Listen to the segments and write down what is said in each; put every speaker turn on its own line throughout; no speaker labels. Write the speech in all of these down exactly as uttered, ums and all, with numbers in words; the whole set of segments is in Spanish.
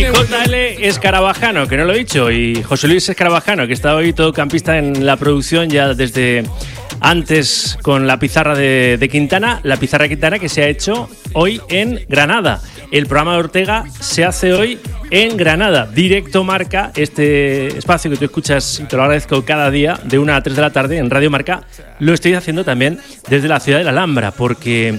Y J L Escarabajano, que no lo he dicho, y José Luis Escarabajano, que está hoy todo campista en la producción ya desde antes con la pizarra de, de Quintana, la pizarra de Quintana que se ha hecho hoy en Granada. El programa de Ortega se hace hoy en Granada. Directo Marca, este espacio que tú escuchas, y te lo agradezco cada día, de una a tres de la tarde en Radio Marca, lo estoy haciendo también desde la ciudad de la Alhambra, porque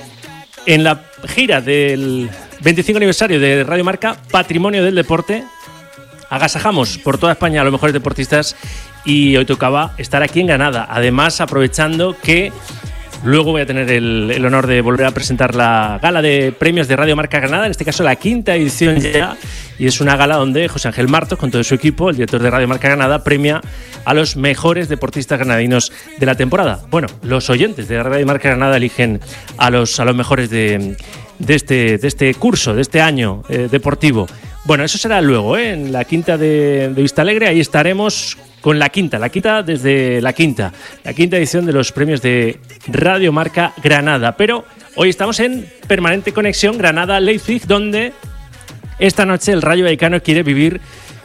en la gira del veinticinco aniversario de Radio Marca, Patrimonio del Deporte, agasajamos por toda España a los mejores deportistas y hoy tocaba estar aquí en Granada. Además, aprovechando que luego voy a tener el, el honor de volver a presentar la gala de premios de Radio Marca Granada, en este caso la quinta edición ya, y es una gala donde José Ángel Martos, con todo su equipo, el director de Radio Marca Granada, premia a los mejores deportistas granadinos de la temporada. Bueno, los oyentes de Radio Marca Granada eligen a los, a los mejores de, de, este, de este curso, de este año eh, deportivo. Bueno, eso será luego, ¿eh? En la quinta de, de Vistalegre, ahí estaremos con la quinta, la quinta desde la quinta, la quinta edición de los premios de Radio Marca Granada. Pero hoy estamos en permanente conexión Granada-Leipzig, donde esta noche el Rayo Vallecano quiere vivir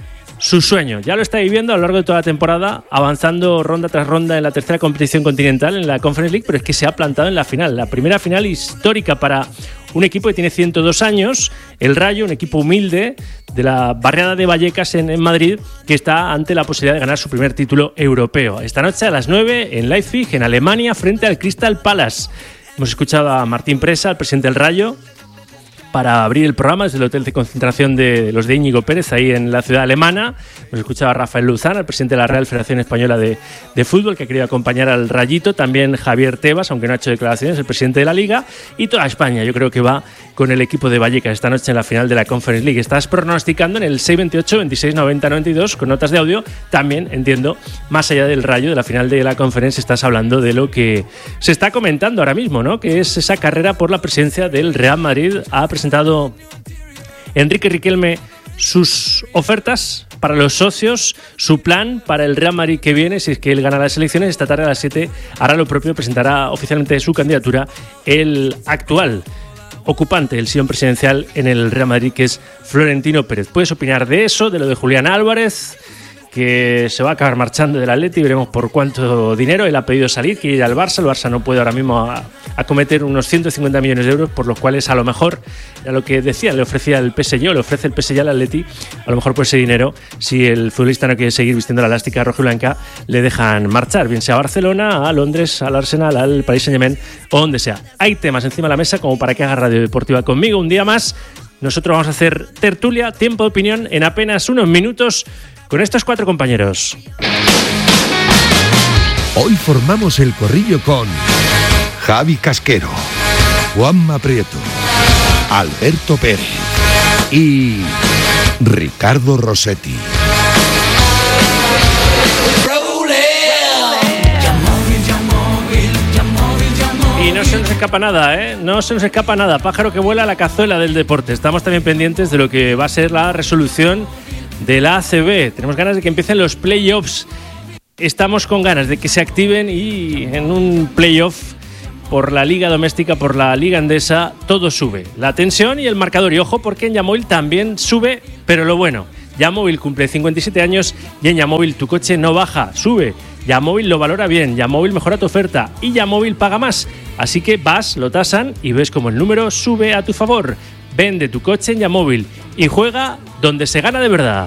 su sueño. Ya lo está viviendo a lo largo de toda la temporada, avanzando ronda tras ronda en la tercera competición continental, en la Conference League, pero es que se ha plantado en la final, la primera final histórica para un equipo que tiene ciento dos años, el Rayo, un equipo humilde de la barriada de Vallecas en, en Madrid, que está ante la posibilidad de ganar su primer título europeo. Esta noche a las nueve en Leipzig, en Alemania, frente al Crystal Palace. Hemos escuchado a Martín Presa, el presidente del Rayo, para abrir el programa desde el hotel de concentración de los de Íñigo Pérez, ahí en la ciudad alemana. Hemos escuchado a Rafael Luzán, el presidente de la Real Federación Española de, de Fútbol, que ha querido acompañar al Rayito. También Javier Tebas, aunque no ha hecho declaraciones, el presidente de la Liga. Y toda España, yo creo que va con el equipo de Vallecas esta noche en la final de la Conference League. Estás pronosticando en el seis veintiocho, veintiséis noventa, noventa y dos con notas de audio. También, entiendo, más allá del Rayo, de la final de la Conference, estás hablando de lo que se está comentando ahora mismo, ¿no? Que es esa carrera por la presidencia del Real Madrid. Ha presentado Enrique Riquelme sus ofertas para los socios, su plan para el Real Madrid que viene, si es que él gana las elecciones. Esta tarde a las siete hará lo propio, presentará oficialmente su candidatura el actual ocupante del sillón presidencial en el Real Madrid, que es Florentino Pérez. Puedes opinar de eso, de lo de Julián Álvarez, que se va a acabar marchando del Atleti, veremos por cuánto dinero. Él ha pedido salir, quiere ir al Barça. El Barça no puede ahora mismo acometer unos ciento cincuenta millones de euros, por los cuales a lo mejor, a lo que decía, le ofrecía el P S G, o le ofrece el P S G al Atleti, a lo mejor por ese dinero, si el futbolista no quiere seguir vistiendo la elástica roja y blanca, le dejan marchar, bien sea a Barcelona, a Londres, al Arsenal, al Paris Saint-Germain o donde sea. Hay temas encima de la mesa como para que haga Radio Deportiva conmigo un día más. Nosotros vamos a hacer tertulia, tiempo de opinión, en apenas unos minutos, con estos cuatro compañeros.
Hoy formamos el corrillo con Javi Casquero, Juanma Prieto, Alberto Pérez y Ricardo Rossetti.
Y no se nos escapa nada, ¿eh? No se nos escapa nada. Pájaro que vuela, la cazuela del deporte. Estamos también pendientes de lo que va a ser la resolución de la A C B. Tenemos ganas de que empiecen los playoffs. Estamos con ganas de que se activen y en un playoff por la liga doméstica, por la liga andesa, todo sube. La tensión y el marcador. Y ojo, porque en Yamóvil también sube, pero lo bueno. Yamóvil cumple cincuenta y siete años y en Yamóvil tu coche no baja, sube. Yamóvil lo valora bien, Yamóvil mejora tu oferta y Yamóvil paga más. Así que vas, lo tasan y ves como el número sube a tu favor. Vende tu coche en Yamóvil y juega donde se gana de verdad.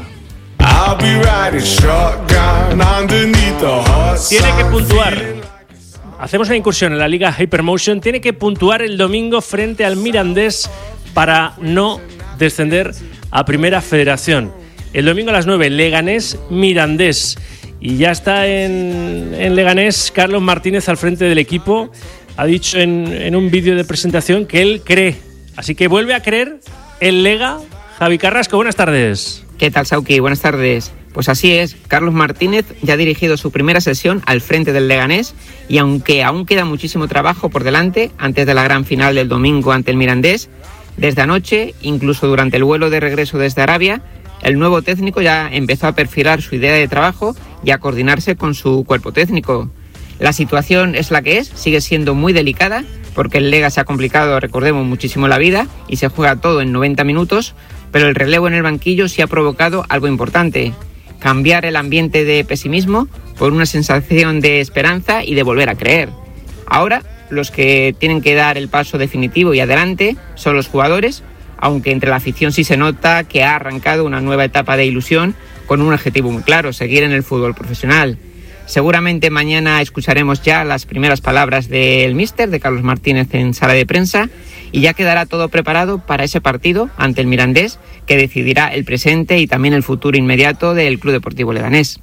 Tiene que puntuar. Hacemos una incursión en la Liga Hypermotion. Tiene que puntuar el domingo frente al Mirandés para no descender a Primera Federación. El domingo a las nueve, Leganés Mirandés. Y ya está en, en Leganés Carlos Martínez al frente del equipo. Ha dicho en, en un vídeo de presentación que él cree. Así que vuelve a creer el Lega. Javi Carrasco, buenas tardes.
¿Qué tal, Sauki? Buenas tardes. Pues así es, Carlos Martínez ya ha dirigido su primera sesión al frente del Leganés y aunque aún queda muchísimo trabajo por delante antes de la gran final del domingo ante el Mirandés, desde anoche, incluso durante el vuelo de regreso desde Arabia, el nuevo técnico ya empezó a perfilar su idea de trabajo y a coordinarse con su cuerpo técnico. La situación es la que es, sigue siendo muy delicada porque el Lega se ha complicado, recordemos, muchísimo la vida y se juega todo en noventa minutos, pero el relevo en el banquillo sí ha provocado algo importante: cambiar el ambiente de pesimismo por una sensación de esperanza y de volver a creer. Ahora, los que tienen que dar el paso definitivo y adelante son los jugadores, aunque entre la afición sí se nota que ha arrancado una nueva etapa de ilusión con un objetivo muy claro: seguir en el fútbol profesional. Seguramente mañana escucharemos ya las primeras palabras del míster, de Carlos Martínez, en sala de prensa, y ya quedará todo preparado para ese partido ante el Mirandés, que decidirá el presente y también el futuro inmediato del Club Deportivo Leganés.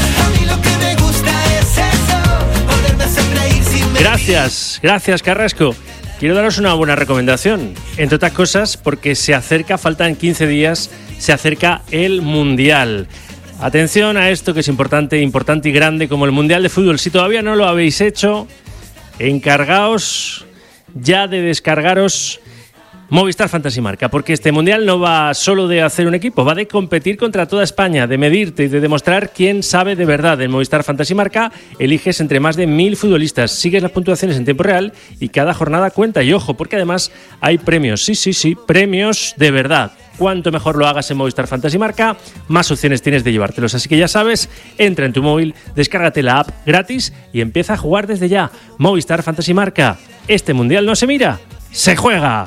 Gracias, gracias Carrasco. Quiero daros una buena recomendación, entre otras cosas porque se acerca, faltan quince días, se acerca el Mundial. Atención a esto que es importante, importante y grande como el Mundial de Fútbol. Si todavía no lo habéis hecho, encargaos ya de descargaros Movistar Fantasy Marca, porque este Mundial no va solo de hacer un equipo, va de competir contra toda España, de medirte y de demostrar quién sabe de verdad. En Movistar Fantasy Marca eliges entre más de mil futbolistas, sigues las puntuaciones en tiempo real y cada jornada cuenta. Y ojo, porque además hay premios, sí, sí, sí, premios de verdad. Cuanto mejor lo hagas en Movistar Fantasy Marca, más opciones tienes de llevártelos. Así que ya sabes, entra en tu móvil, descárgate la app gratis y empieza a jugar desde ya. Movistar Fantasy Marca. Este Mundial no se mira, se juega.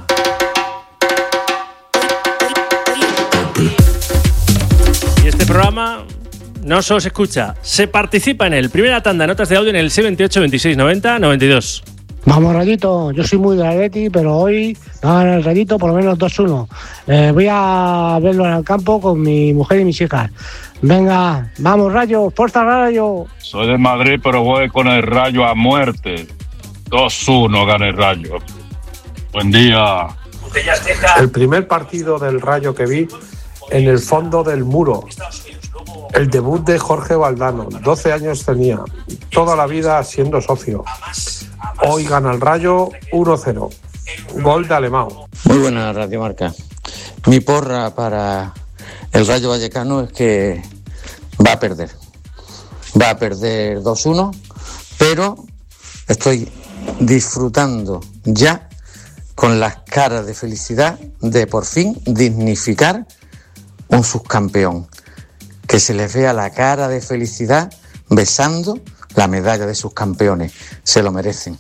Y este programa no solo se escucha, se participa en él. Primera tanda, notas de audio en el seis veintiocho veintiséis noventa noventa y dos.
Vamos, Rayito, yo soy muy de Atleti, pero hoy no en el Rayito por lo menos dos uno. Eh, voy a verlo en el campo con mi mujer y mis hijas. Venga, vamos, Rayo, fuerza, Rayo.
Soy de Madrid, pero voy con el Rayo a muerte. dos uno gana el Rayo. Buen día.
El primer partido del Rayo que vi, en el fondo del muro. El debut de Jorge Valdano, doce años tenía, toda la vida siendo socio. Hoy gana el Rayo uno cero. Gol de Alemán.
Muy buena Radio Marca. Mi porra para el Rayo Vallecano es que va a perder. Va a perder dos uno, pero estoy disfrutando ya con las caras de felicidad de por fin dignificar un subcampeón. Que se les vea la cara de felicidad besando la medalla de sus campeones. Se lo merecen.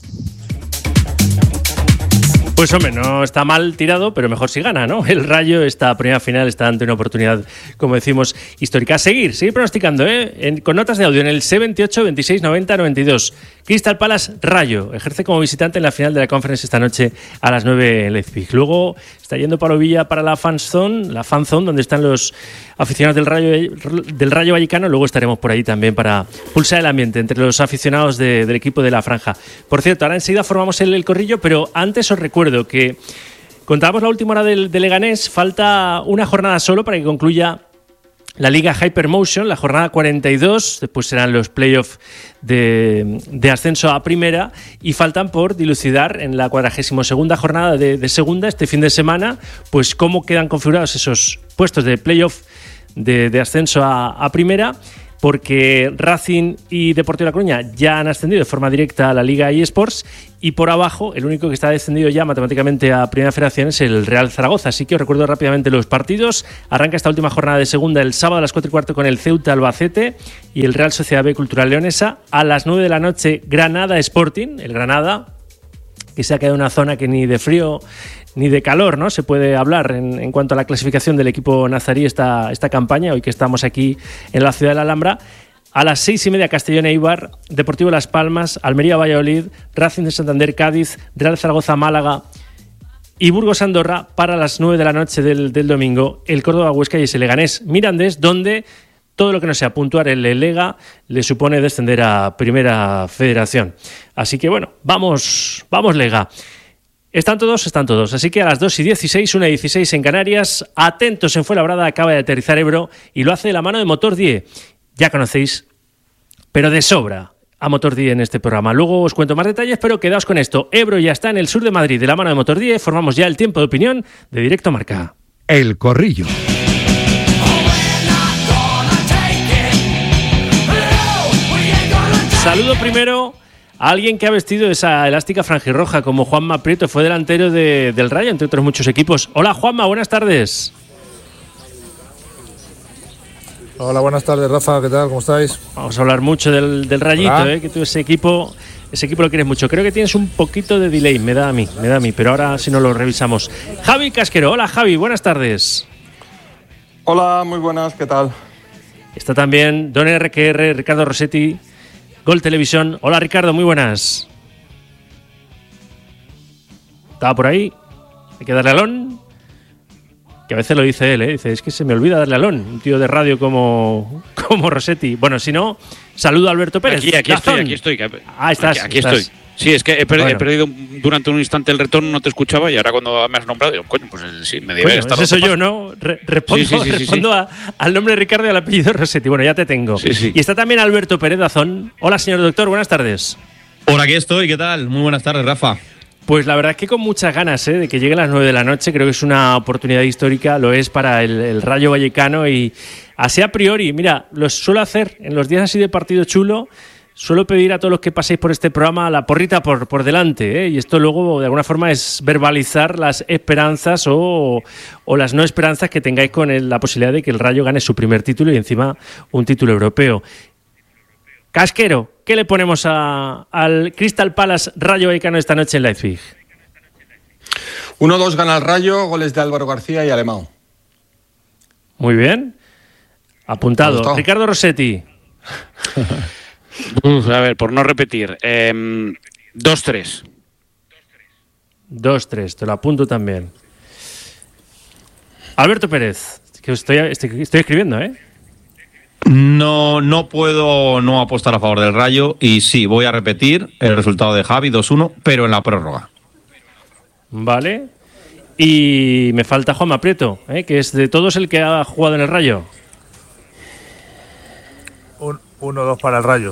Pues hombre, no está mal tirado, pero mejor si gana, ¿no? El Rayo, esta primera final, está ante una oportunidad, como decimos, histórica. A seguir, seguir pronosticando, ¿eh? En, con notas de audio en el seis veintiocho veintiséis noventa noventa y dos. Crystal Palace, Rayo, ejerce como visitante en la final de la Conference esta noche a las nueve en Leipzig. Luego está yendo Pablo Villa para la Fan Zone, la Fan Zone, donde están los aficionados del Rayo, del Rayo Vallecano. Luego estaremos por ahí también para pulsar el ambiente entre los aficionados de, del equipo de la franja. Por cierto, ahora enseguida formamos el, el corrillo, pero antes os recuerdo que contábamos la última hora del, del Leganés. Falta una jornada solo para que concluya la Liga Hypermotion, la jornada cuarenta y dos, después serán los playoffs de, de ascenso a primera y faltan por dilucidar en la cuadragésima segunda jornada de, de segunda, este fin de semana, pues cómo quedan configurados esos puestos de playoff de, de ascenso a, a primera, porque Racing y Deportivo de La Coruña ya han ascendido de forma directa a la Liga eSports y por abajo el único que está descendido ya matemáticamente a Primera Federación es el Real Zaragoza. Así que os recuerdo rápidamente los partidos. Arranca esta última jornada de segunda el sábado a las cuatro y cuarto con el Ceuta Albacete y el Real Sociedad B Cultural Leonesa. A las nueve de la noche Granada Sporting, el Granada, que se ha quedado en una zona que ni de frío ni de calor, ¿no? Se puede hablar en, en cuanto a la clasificación del equipo nazarí esta, esta campaña, hoy que estamos aquí en la ciudad de la Alhambra. A las seis y media Castellón Eibar, Deportivo Las Palmas, Almería Valladolid, Racing de Santander Cádiz, Real Zaragoza Málaga y Burgos Andorra. Para las nueve de la noche del, del domingo, el Córdoba Huesca y ese Leganés Mirandés, donde todo lo que no sea puntuar el Lega le supone descender a Primera Federación. Así que bueno, vamos, vamos Lega. Están todos, están todos. Así que a las dos y dieciséis, una y dieciséis en Canarias, atentos en Fuenlabrada, acaba de aterrizar Ebro y lo hace de la mano de Motor diez. Ya conocéis, pero de sobra, a Motor diez en este programa. Luego os cuento más detalles, pero quedaos con esto. Ebro ya está en el sur de Madrid, de la mano de Motor diez. Formamos ya el tiempo de opinión de Directo Marca.
El Corrillo.
Saludo primero alguien que ha vestido esa elástica franjirroja, como Juanma Prieto, fue delantero de, del Rayo, entre otros muchos equipos. Hola, Juanma, buenas tardes.
Hola, buenas tardes, Rafa, ¿qué tal? ¿Cómo estáis?
Vamos a hablar mucho del, del Rayito, eh, que tú ese equipo, ese equipo lo quieres mucho. Creo que tienes un poquito de delay, me da a mí, me da a mí, pero ahora si no lo revisamos. Javi Casquero, hola Javi, buenas tardes.
Hola, muy buenas, ¿qué tal?
Está también Don R Q R, Ricardo Rossetti, Gol Televisión. Hola Ricardo, muy buenas. Estaba por ahí, hay que darle alón. Que a veces lo dice él, ¿eh? Dice, es que se me olvida darle alón, un tío de radio como, como Rossetti. Bueno, si no, saludo a Alberto Pérez.
Aquí, aquí estoy, aquí estoy.
Ah, estás.
Aquí, aquí
estás.
estoy. Sí, es que he, per-
bueno.
he perdido durante un instante el retorno, no te escuchaba y ahora cuando me has nombrado, digo, coño, pues sí, me debe estar.
Eso soy yo, ¿no? Re- respondo
sí, sí, sí,
respondo
sí,
a, al nombre de Ricardo y al apellido Rossetti. Bueno, ya te tengo.
Sí, sí.
Y está también Alberto Pérez Dazón. Hola, señor doctor, buenas tardes.
Hola, aquí estoy, ¿qué tal? Muy buenas tardes, Rafa.
Pues la verdad es que con muchas ganas, ¿eh? De que llegue a las nueve de la noche. Creo que es una oportunidad histórica, lo es para el, el Rayo Vallecano. Y así a priori, mira, lo suelo hacer en los días así de partido chulo. Suelo pedir a todos los que paséis por este programa la porrita por, por delante, ¿eh? Y esto luego de alguna forma es verbalizar las esperanzas o, o las no esperanzas que tengáis con el, la posibilidad de que el Rayo gane su primer título y encima un título europeo. Casquero, ¿qué le ponemos a, al Crystal Palace Rayo Vallecano esta noche en Leipzig?
uno dos gana el Rayo, goles de Álvaro García y Alemão.
Muy bien. Apuntado. Ricardo Rossetti.
Uf, a ver, por no repetir. Eh, dos tres.
dos tres, te lo apunto también. Alberto Pérez, que estoy, estoy, estoy escribiendo, ¿eh?
No, no puedo no apostar a favor del Rayo y sí, voy a repetir el resultado de Javi, dos uno, pero en la prórroga.
Vale. Y me falta Juanma Prieto, ¿eh? Que es de todos el que ha jugado en el Rayo.
uno dos para el Rayo.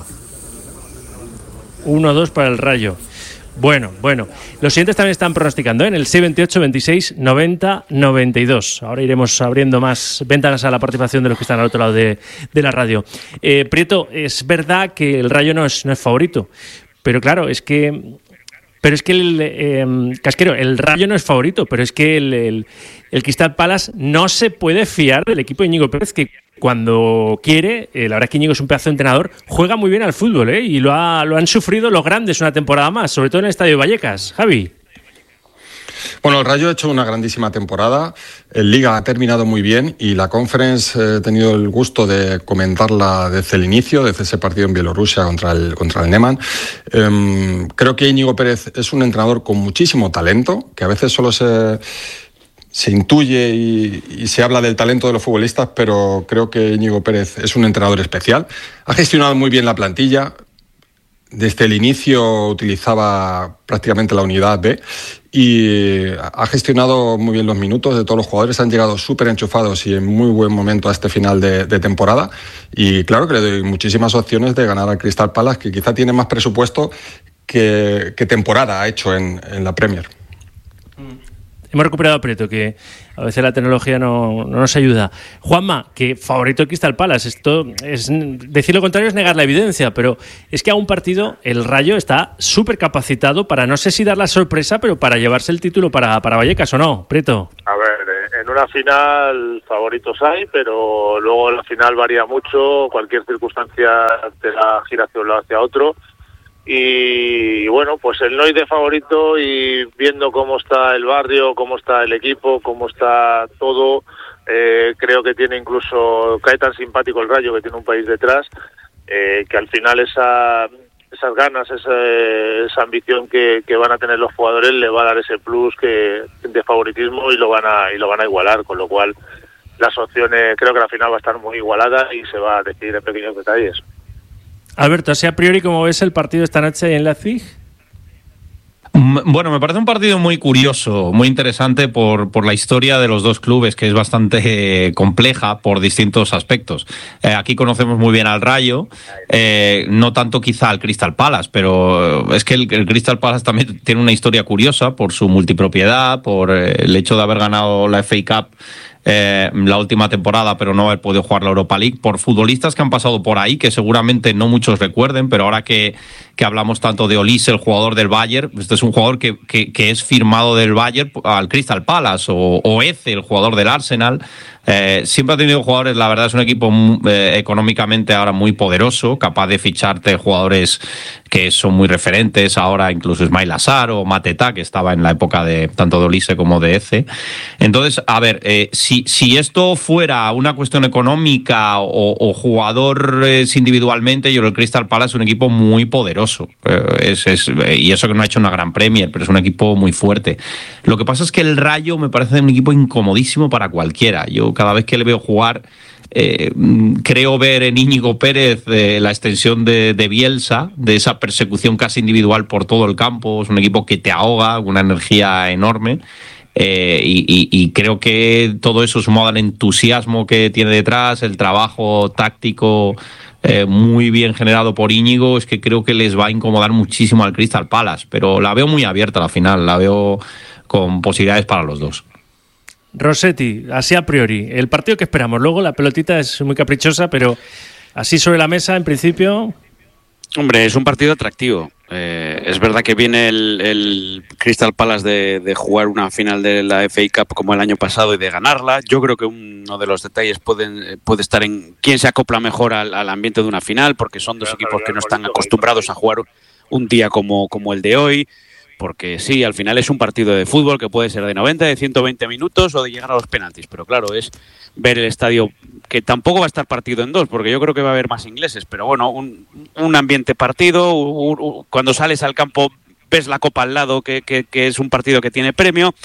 uno dos para el Rayo. Bueno, bueno. Los siguientes también están pronosticando, ¿eh? En el seis veintiocho, veintiséis, noventa, noventa y dos. Ahora iremos abriendo más ventanas a la participación de los que están al otro lado de, de la radio. Eh, Prieto, es verdad que el Rayo no es, no es favorito, pero claro, es que... Pero es que el eh, Casquero, el Rayo no es favorito, pero es que el, el, el Crystal Palace no se puede fiar del equipo de Íñigo Pérez, que cuando quiere, eh, la verdad es que Íñigo es un pedazo de entrenador, juega muy bien al fútbol, ¿eh? Y lo, ha, lo han sufrido los grandes una temporada más, sobre todo en el Estadio de Vallecas. Javi.
Bueno, el Rayo ha hecho una grandísima temporada, el Liga ha terminado muy bien y la Conference eh, he tenido el gusto de comentarla desde el inicio, desde ese partido en Bielorrusia contra el, contra el Neman. Eh, creo que Íñigo Pérez es un entrenador con muchísimo talento, que a veces solo se... Se intuye y, y se habla del talento de los futbolistas, pero creo que Íñigo Pérez es un entrenador especial. Ha gestionado muy bien la plantilla. Desde el inicio utilizaba prácticamente la unidad B y ha gestionado muy bien los minutos de todos los jugadores. Han llegado súper enchufados y en muy buen momento a este final de, de temporada. Y claro que le doy muchísimas opciones de ganar al Crystal Palace, que quizá tiene más presupuesto que, que temporada ha hecho en, en la Premier.
Hemos recuperado a Prieto, que a veces la tecnología no, no nos ayuda. Juanma, que favorito el Crystal Palace. Esto es, decir lo contrario es negar la evidencia, pero es que a un partido el Rayo está súper capacitado para, no sé si dar la sorpresa, pero para llevarse el título para, para Vallecas, ¿o no, Prieto?
A ver, en una final favoritos hay, pero luego la final varía mucho, cualquier circunstancia te la gira hacia un lado hacia otro. Y bueno, pues el no ir de favorito y viendo cómo está el barrio, cómo está el equipo, cómo está todo, eh, creo que tiene incluso, cae tan simpático el Rayo que tiene un país detrás, eh, que al final esa esas ganas, esa, esa ambición que, que van a tener los jugadores le va a dar ese plus que de favoritismo y lo van a y lo van a igualar, con lo cual las opciones, creo que la final va a estar muy igualada y se va a decidir en pequeños detalles.
Alberto, así a priori, ¿cómo ves el partido esta noche en Leipzig?
Bueno, me parece un partido muy curioso, muy interesante por, por la historia de los dos clubes, que es bastante eh, compleja por distintos aspectos. Eh, aquí conocemos muy bien al Rayo, eh, no tanto quizá al Crystal Palace, pero es que el, el Crystal Palace también tiene una historia curiosa por su multipropiedad, por eh, el hecho de haber ganado la F A Cup eh, la última temporada, pero no haber podido jugar la Europa League, por futbolistas que han pasado por ahí, que seguramente no muchos recuerden, pero ahora que, que hablamos tanto de Olise, el jugador del Bayern, este es un jugador que, que, que es firmado del Bayern al Crystal Palace, o, o Eze, el jugador del Arsenal. Eh, siempre ha tenido jugadores, la verdad es un equipo eh, económicamente ahora muy poderoso, capaz de ficharte jugadores que son muy referentes, ahora incluso Ismail Assar o Mateta, que estaba en la época de tanto de Olise como de Eze. Entonces, a ver, eh, si, si esto fuera una cuestión económica o, o jugadores individualmente, yo creo que el Crystal Palace es un equipo muy poderoso, eh, es, es, y eso que no ha hecho una gran Premier, pero es un equipo muy fuerte. Lo que pasa es que el Rayo me parece un equipo incomodísimo para cualquiera. Yo cada vez que le veo jugar, eh, creo ver en Íñigo Pérez eh, la extensión de, de Bielsa, de esa persecución casi individual por todo el campo. Es un equipo que te ahoga, una energía enorme. Eh, y, y, y creo que todo eso, sumado al entusiasmo que tiene detrás, el trabajo táctico eh, muy bien generado por Íñigo, es que creo que les va a incomodar muchísimo al Crystal Palace. Pero la veo muy abierta la final, la veo con posibilidades para los dos.
Rossetti, así a priori, el partido que esperamos. Luego la pelotita es muy caprichosa, pero así sobre la mesa, en principio...
Hombre, es un partido atractivo. Eh, es verdad que viene el, el Crystal Palace de, de jugar una final de la F A Cup como el año pasado y de ganarla. Yo creo que uno de los detalles puede, puede estar en quién se acopla mejor al, al ambiente de una final, porque son dos equipos que no están acostumbrados a jugar un día como, como el de hoy. Porque sí, al final es un partido de fútbol que puede ser de noventa, de ciento veinte minutos o de llegar a los penaltis. Pero claro, es ver el estadio, que tampoco va a estar partido en dos, porque yo creo que va a haber más ingleses. Pero bueno, un, un ambiente partido, un, un, cuando sales al campo ves la copa al lado, que, que, que es un partido que tiene premio.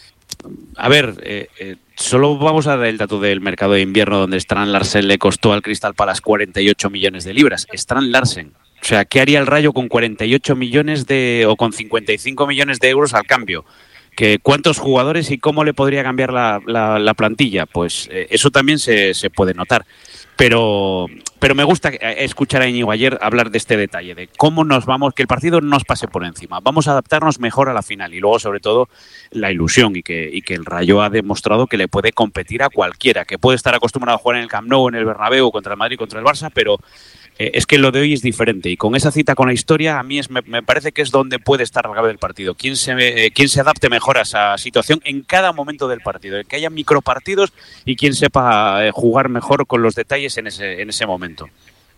A ver, eh, eh, solo vamos a dar el dato del mercado de invierno, donde Strand Larsen le costó al Crystal Palace cuarenta y ocho millones de libras. Strand Larsen. O sea, ¿qué haría el Rayo con cuarenta y ocho millones de o con cincuenta y cinco millones de euros al cambio? ¿Que ¿Cuántos jugadores y cómo le podría cambiar la, la, la plantilla? Pues eh, eso también se, se puede notar. Pero, pero me gusta escuchar a Íñigo ayer hablar de este detalle, de cómo nos vamos, que el partido no nos pase por encima. Vamos a adaptarnos mejor a la final y luego, sobre todo, la ilusión y que, y que el Rayo ha demostrado que le puede competir a cualquiera, que puede estar acostumbrado a jugar en el Camp Nou, en el Bernabéu, contra el Madrid, contra el Barça, pero... Eh, es que lo de hoy es diferente y con esa cita con la historia a mí es, me, me parece que es donde puede estar la clave del partido. ¿Quién se, eh, quién se adapte mejor a esa situación en cada momento del partido? Que haya micropartidos y quien sepa eh, jugar mejor con los detalles en ese, en ese momento.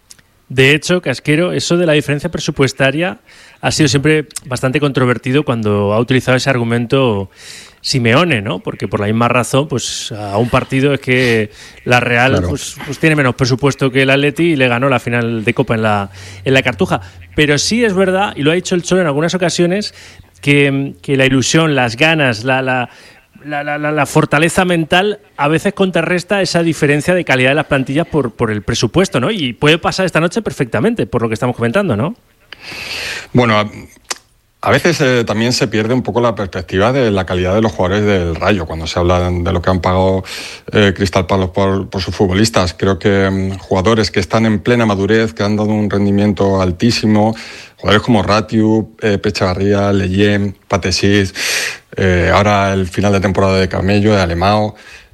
De hecho, Casquero, eso de la diferencia presupuestaria ha sido siempre bastante controvertido cuando ha utilizado ese argumento Simeone, ¿no? Porque por la misma razón, pues a un partido es que la Real claro. pues, pues tiene menos presupuesto que el Atleti y le ganó la final de Copa en la, en la Cartuja. Pero sí es verdad, y lo ha dicho el Cholo en algunas ocasiones, que, que la ilusión, las ganas, la, la, la, la, la fortaleza mental a veces contrarresta esa diferencia de calidad de las plantillas por, por el presupuesto, ¿no? Y puede pasar esta noche perfectamente, por lo que estamos comentando, ¿no?
Bueno... A veces eh, también se pierde un poco la perspectiva de la calidad de los jugadores del Rayo cuando se habla de lo que han pagado eh, Crystal Palace por, por sus futbolistas. Creo que um, jugadores que están en plena madurez, que han dado un rendimiento altísimo, jugadores como Ratiu, eh, Pechavarría, Leyen, Patesís, eh, ahora el final de temporada de Camello, de Alemão.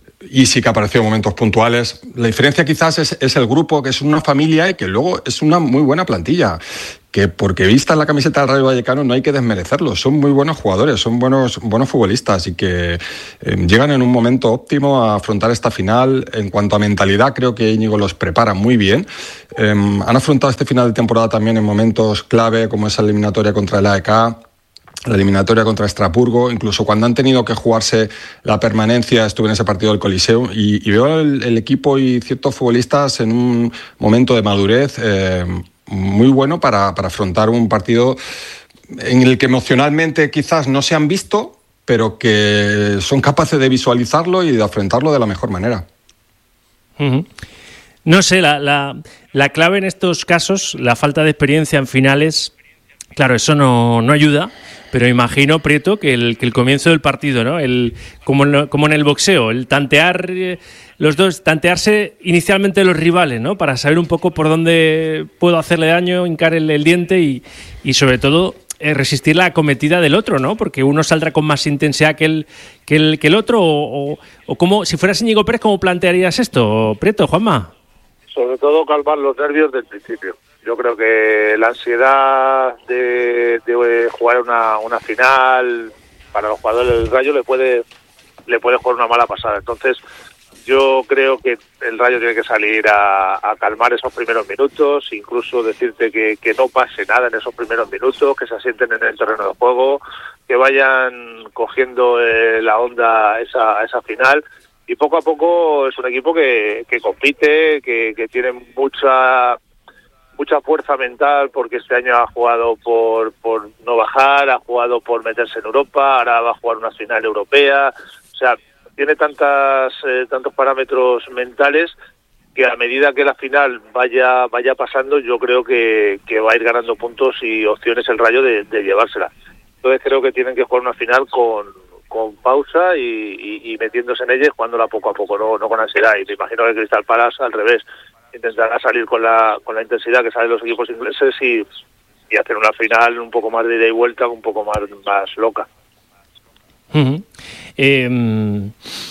Y sí que ha aparecido en momentos puntuales. La diferencia quizás es, es el grupo, que es una familia y que luego es una muy buena plantilla. Que porque vista en la camiseta del Rayo Vallecano no hay que desmerecerlos. Son muy buenos jugadores, son buenos, buenos futbolistas y que eh, llegan en un momento óptimo a afrontar esta final. En cuanto a mentalidad, creo que Íñigo los prepara muy bien. Eh, han afrontado este final de temporada también en momentos clave, como esa eliminatoria contra el A E K, la eliminatoria contra Estrasburgo, incluso cuando han tenido que jugarse la permanencia, estuve en ese partido del Coliseo y, y veo el, el equipo y ciertos futbolistas en un momento de madurez eh, muy bueno para, para afrontar un partido en el que emocionalmente quizás no se han visto, pero que son capaces de visualizarlo y de afrontarlo de la mejor manera.
Uh-huh. No sé, la, la, la clave en estos casos, la falta de experiencia en finales, claro, eso no, no ayuda. Pero imagino, Prieto, que el, que el comienzo del partido, ¿no? El, como, en, como en el boxeo, el tantear eh, los dos, tantearse inicialmente los rivales, ¿no? Para saber un poco por dónde puedo hacerle daño, hincar el, el diente y, y sobre todo eh, resistir la acometida del otro, ¿no? Porque uno saldrá con más intensidad que el, que el, que el otro, o, o, o como, si fueras Íñigo Pérez, ¿cómo plantearías esto, Prieto, Juanma?
Sobre todo calmar los nervios del principio. Yo creo que la ansiedad de, de jugar una, una final para los jugadores del Rayo le puede le puede jugar una mala pasada. Entonces, yo creo que el Rayo tiene que salir a, a calmar esos primeros minutos, incluso decirte que, que no pase nada en esos primeros minutos, que se asienten en el terreno de juego, que vayan cogiendo eh, la onda a esa, a esa final. Y poco a poco es un equipo que, que compite, que, que tiene mucha mucha fuerza mental, porque este año ha jugado por, por no bajar, ha jugado por meterse en Europa, ahora va a jugar una final europea. O sea, tiene tantas eh, tantos parámetros mentales que a medida que la final vaya vaya pasando, yo creo que, que va a ir ganando puntos y opciones el Rayo de, de llevársela. Entonces creo que tienen que jugar una final con, con pausa y, y, y metiéndose en ella y jugándola poco a poco, no, no con ansiedad. Y me imagino que Crystal Palace al revés intentará salir con la con la intensidad que salen los equipos ingleses y, y hacer una final un poco más de ida y vuelta, un poco más, más loca.
Uh-huh. Eh,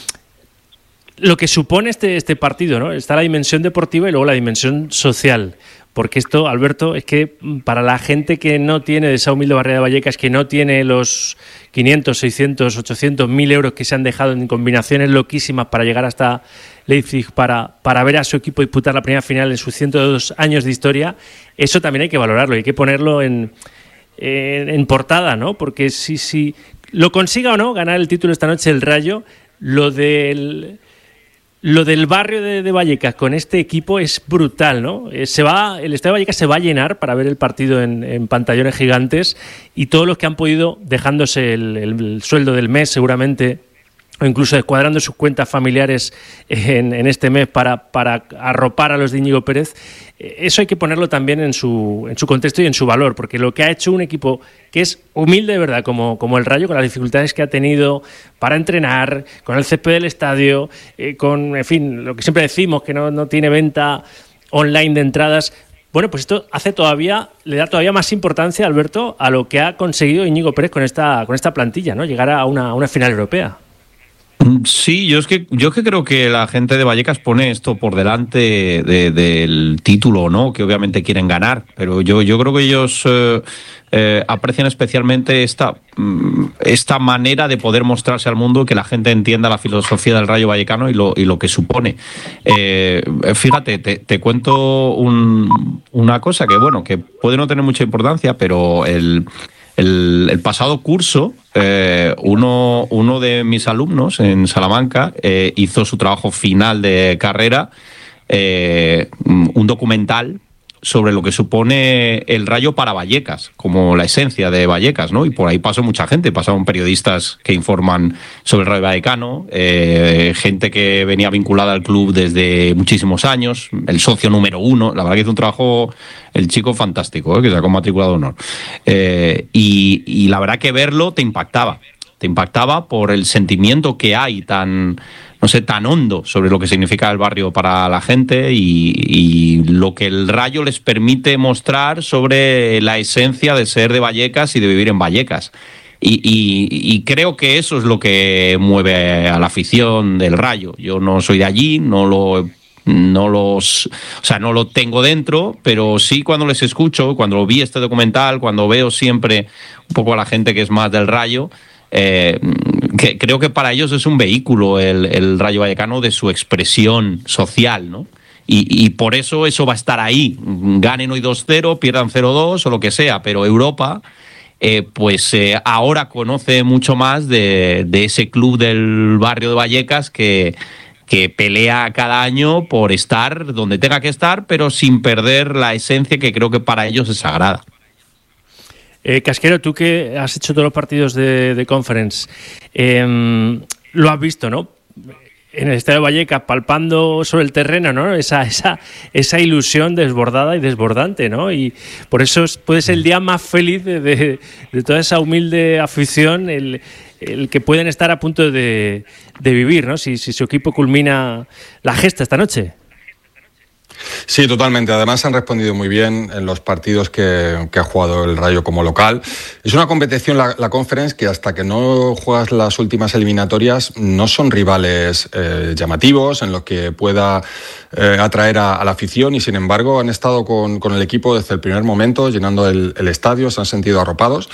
lo que supone este, este partido, ¿no? Está la dimensión deportiva y luego la dimensión social. Porque esto, Alberto, es que para la gente que no tiene de esa humilde barriada de Vallecas, que no tiene los quinientos, seiscientos, ochocientos, mil euros que se han dejado en combinaciones loquísimas para llegar hasta Leipzig, para, para ver a su equipo disputar la primera final en sus ciento dos años de historia, eso también hay que valorarlo, hay que ponerlo en, en, en portada, ¿no? Porque si, si lo consiga o no ganar el título esta noche el Rayo, lo del... Lo del barrio de, de Vallecas con este equipo es brutal, ¿no? Eh, se va, el estadio de Vallecas se va a llenar para ver el partido en, en pantallones gigantes, y todos los que han podido, dejándose el, el, el sueldo del mes seguramente, o incluso descuadrando sus cuentas familiares en, en este mes para, para arropar a los de Íñigo Pérez, eso hay que ponerlo también en su, en su contexto y en su valor, porque lo que ha hecho un equipo que es humilde de verdad, como, como el Rayo, con las dificultades que ha tenido para entrenar, con el césped del estadio, eh, con, en fin, lo que siempre decimos, que no, no tiene venta online de entradas. Bueno, pues esto hace todavía, le da todavía más importancia, Alberto, a lo que ha conseguido Íñigo Pérez con esta, con esta plantilla, ¿no? Llegar a una, a una final europea.
Sí, yo es que yo es que creo que la gente de Vallecas pone esto por delante de, del título, ¿no? Que obviamente quieren ganar, pero yo yo creo que ellos eh, eh, aprecian especialmente esta esta manera de poder mostrarse al mundo, que la gente entienda la filosofía del Rayo Vallecano y lo y lo que supone. Eh, fíjate, te, te cuento un, una cosa que bueno que puede no tener mucha importancia, pero el El, el pasado curso, eh, uno, uno de mis alumnos en Salamanca eh, hizo su trabajo final de carrera, eh, un documental sobre lo que supone el Rayo para Vallecas, como la esencia de Vallecas, ¿no? Y por ahí pasó mucha gente, pasaron periodistas que informan sobre el Rayo Vallecano, eh, gente que venía vinculada al club desde muchísimos años, el socio número uno, la verdad que hizo un trabajo, el chico fantástico, ¿eh? Que sacó matrícula de honor. Eh, y, y la verdad que verlo te impactaba, te impactaba por el sentimiento que hay tan... no sé, tan hondo sobre lo que significa el barrio para la gente y, y lo que el Rayo les permite mostrar sobre la esencia de ser de Vallecas y de vivir en Vallecas. Y, y, y creo que eso es lo que mueve a la afición del Rayo. Yo no soy de allí, no lo... No los, o sea, no lo tengo dentro, pero sí cuando les escucho, cuando vi este documental, cuando veo siempre un poco a la gente que es más del Rayo, eh, que creo que para ellos es un vehículo el, el Rayo Vallecano de su expresión social, ¿no? Y, y por eso eso va a estar ahí. Ganen hoy dos cero, pierdan cero dos o lo que sea, pero Europa eh, pues eh, ahora conoce mucho más de, de ese club del barrio de Vallecas que que pelea cada año por estar donde tenga que estar, pero sin perder la esencia que creo que para ellos es sagrada.
Eh, Casquero, tú que has hecho todos los partidos de, de Conference, eh, lo has visto, ¿no? En el Estadio Vallecas, palpando sobre el terreno, ¿no? Esa, esa, esa ilusión desbordada y desbordante, ¿no? Y por eso es, puede ser el día más feliz de, de, de toda esa humilde afición, el, el que pueden estar a punto de, de vivir, ¿no? Si, si su equipo culmina la gesta esta noche.
Sí, totalmente. Además han respondido muy bien en los partidos que, que ha jugado el Rayo como local. Es una competición, la, la Conference, que hasta que no juegas las últimas eliminatorias no son rivales eh, llamativos, en los que pueda eh, atraer a, a la afición, y sin embargo han estado con, con el equipo desde el primer momento, llenando el, el estadio, se han sentido arropados,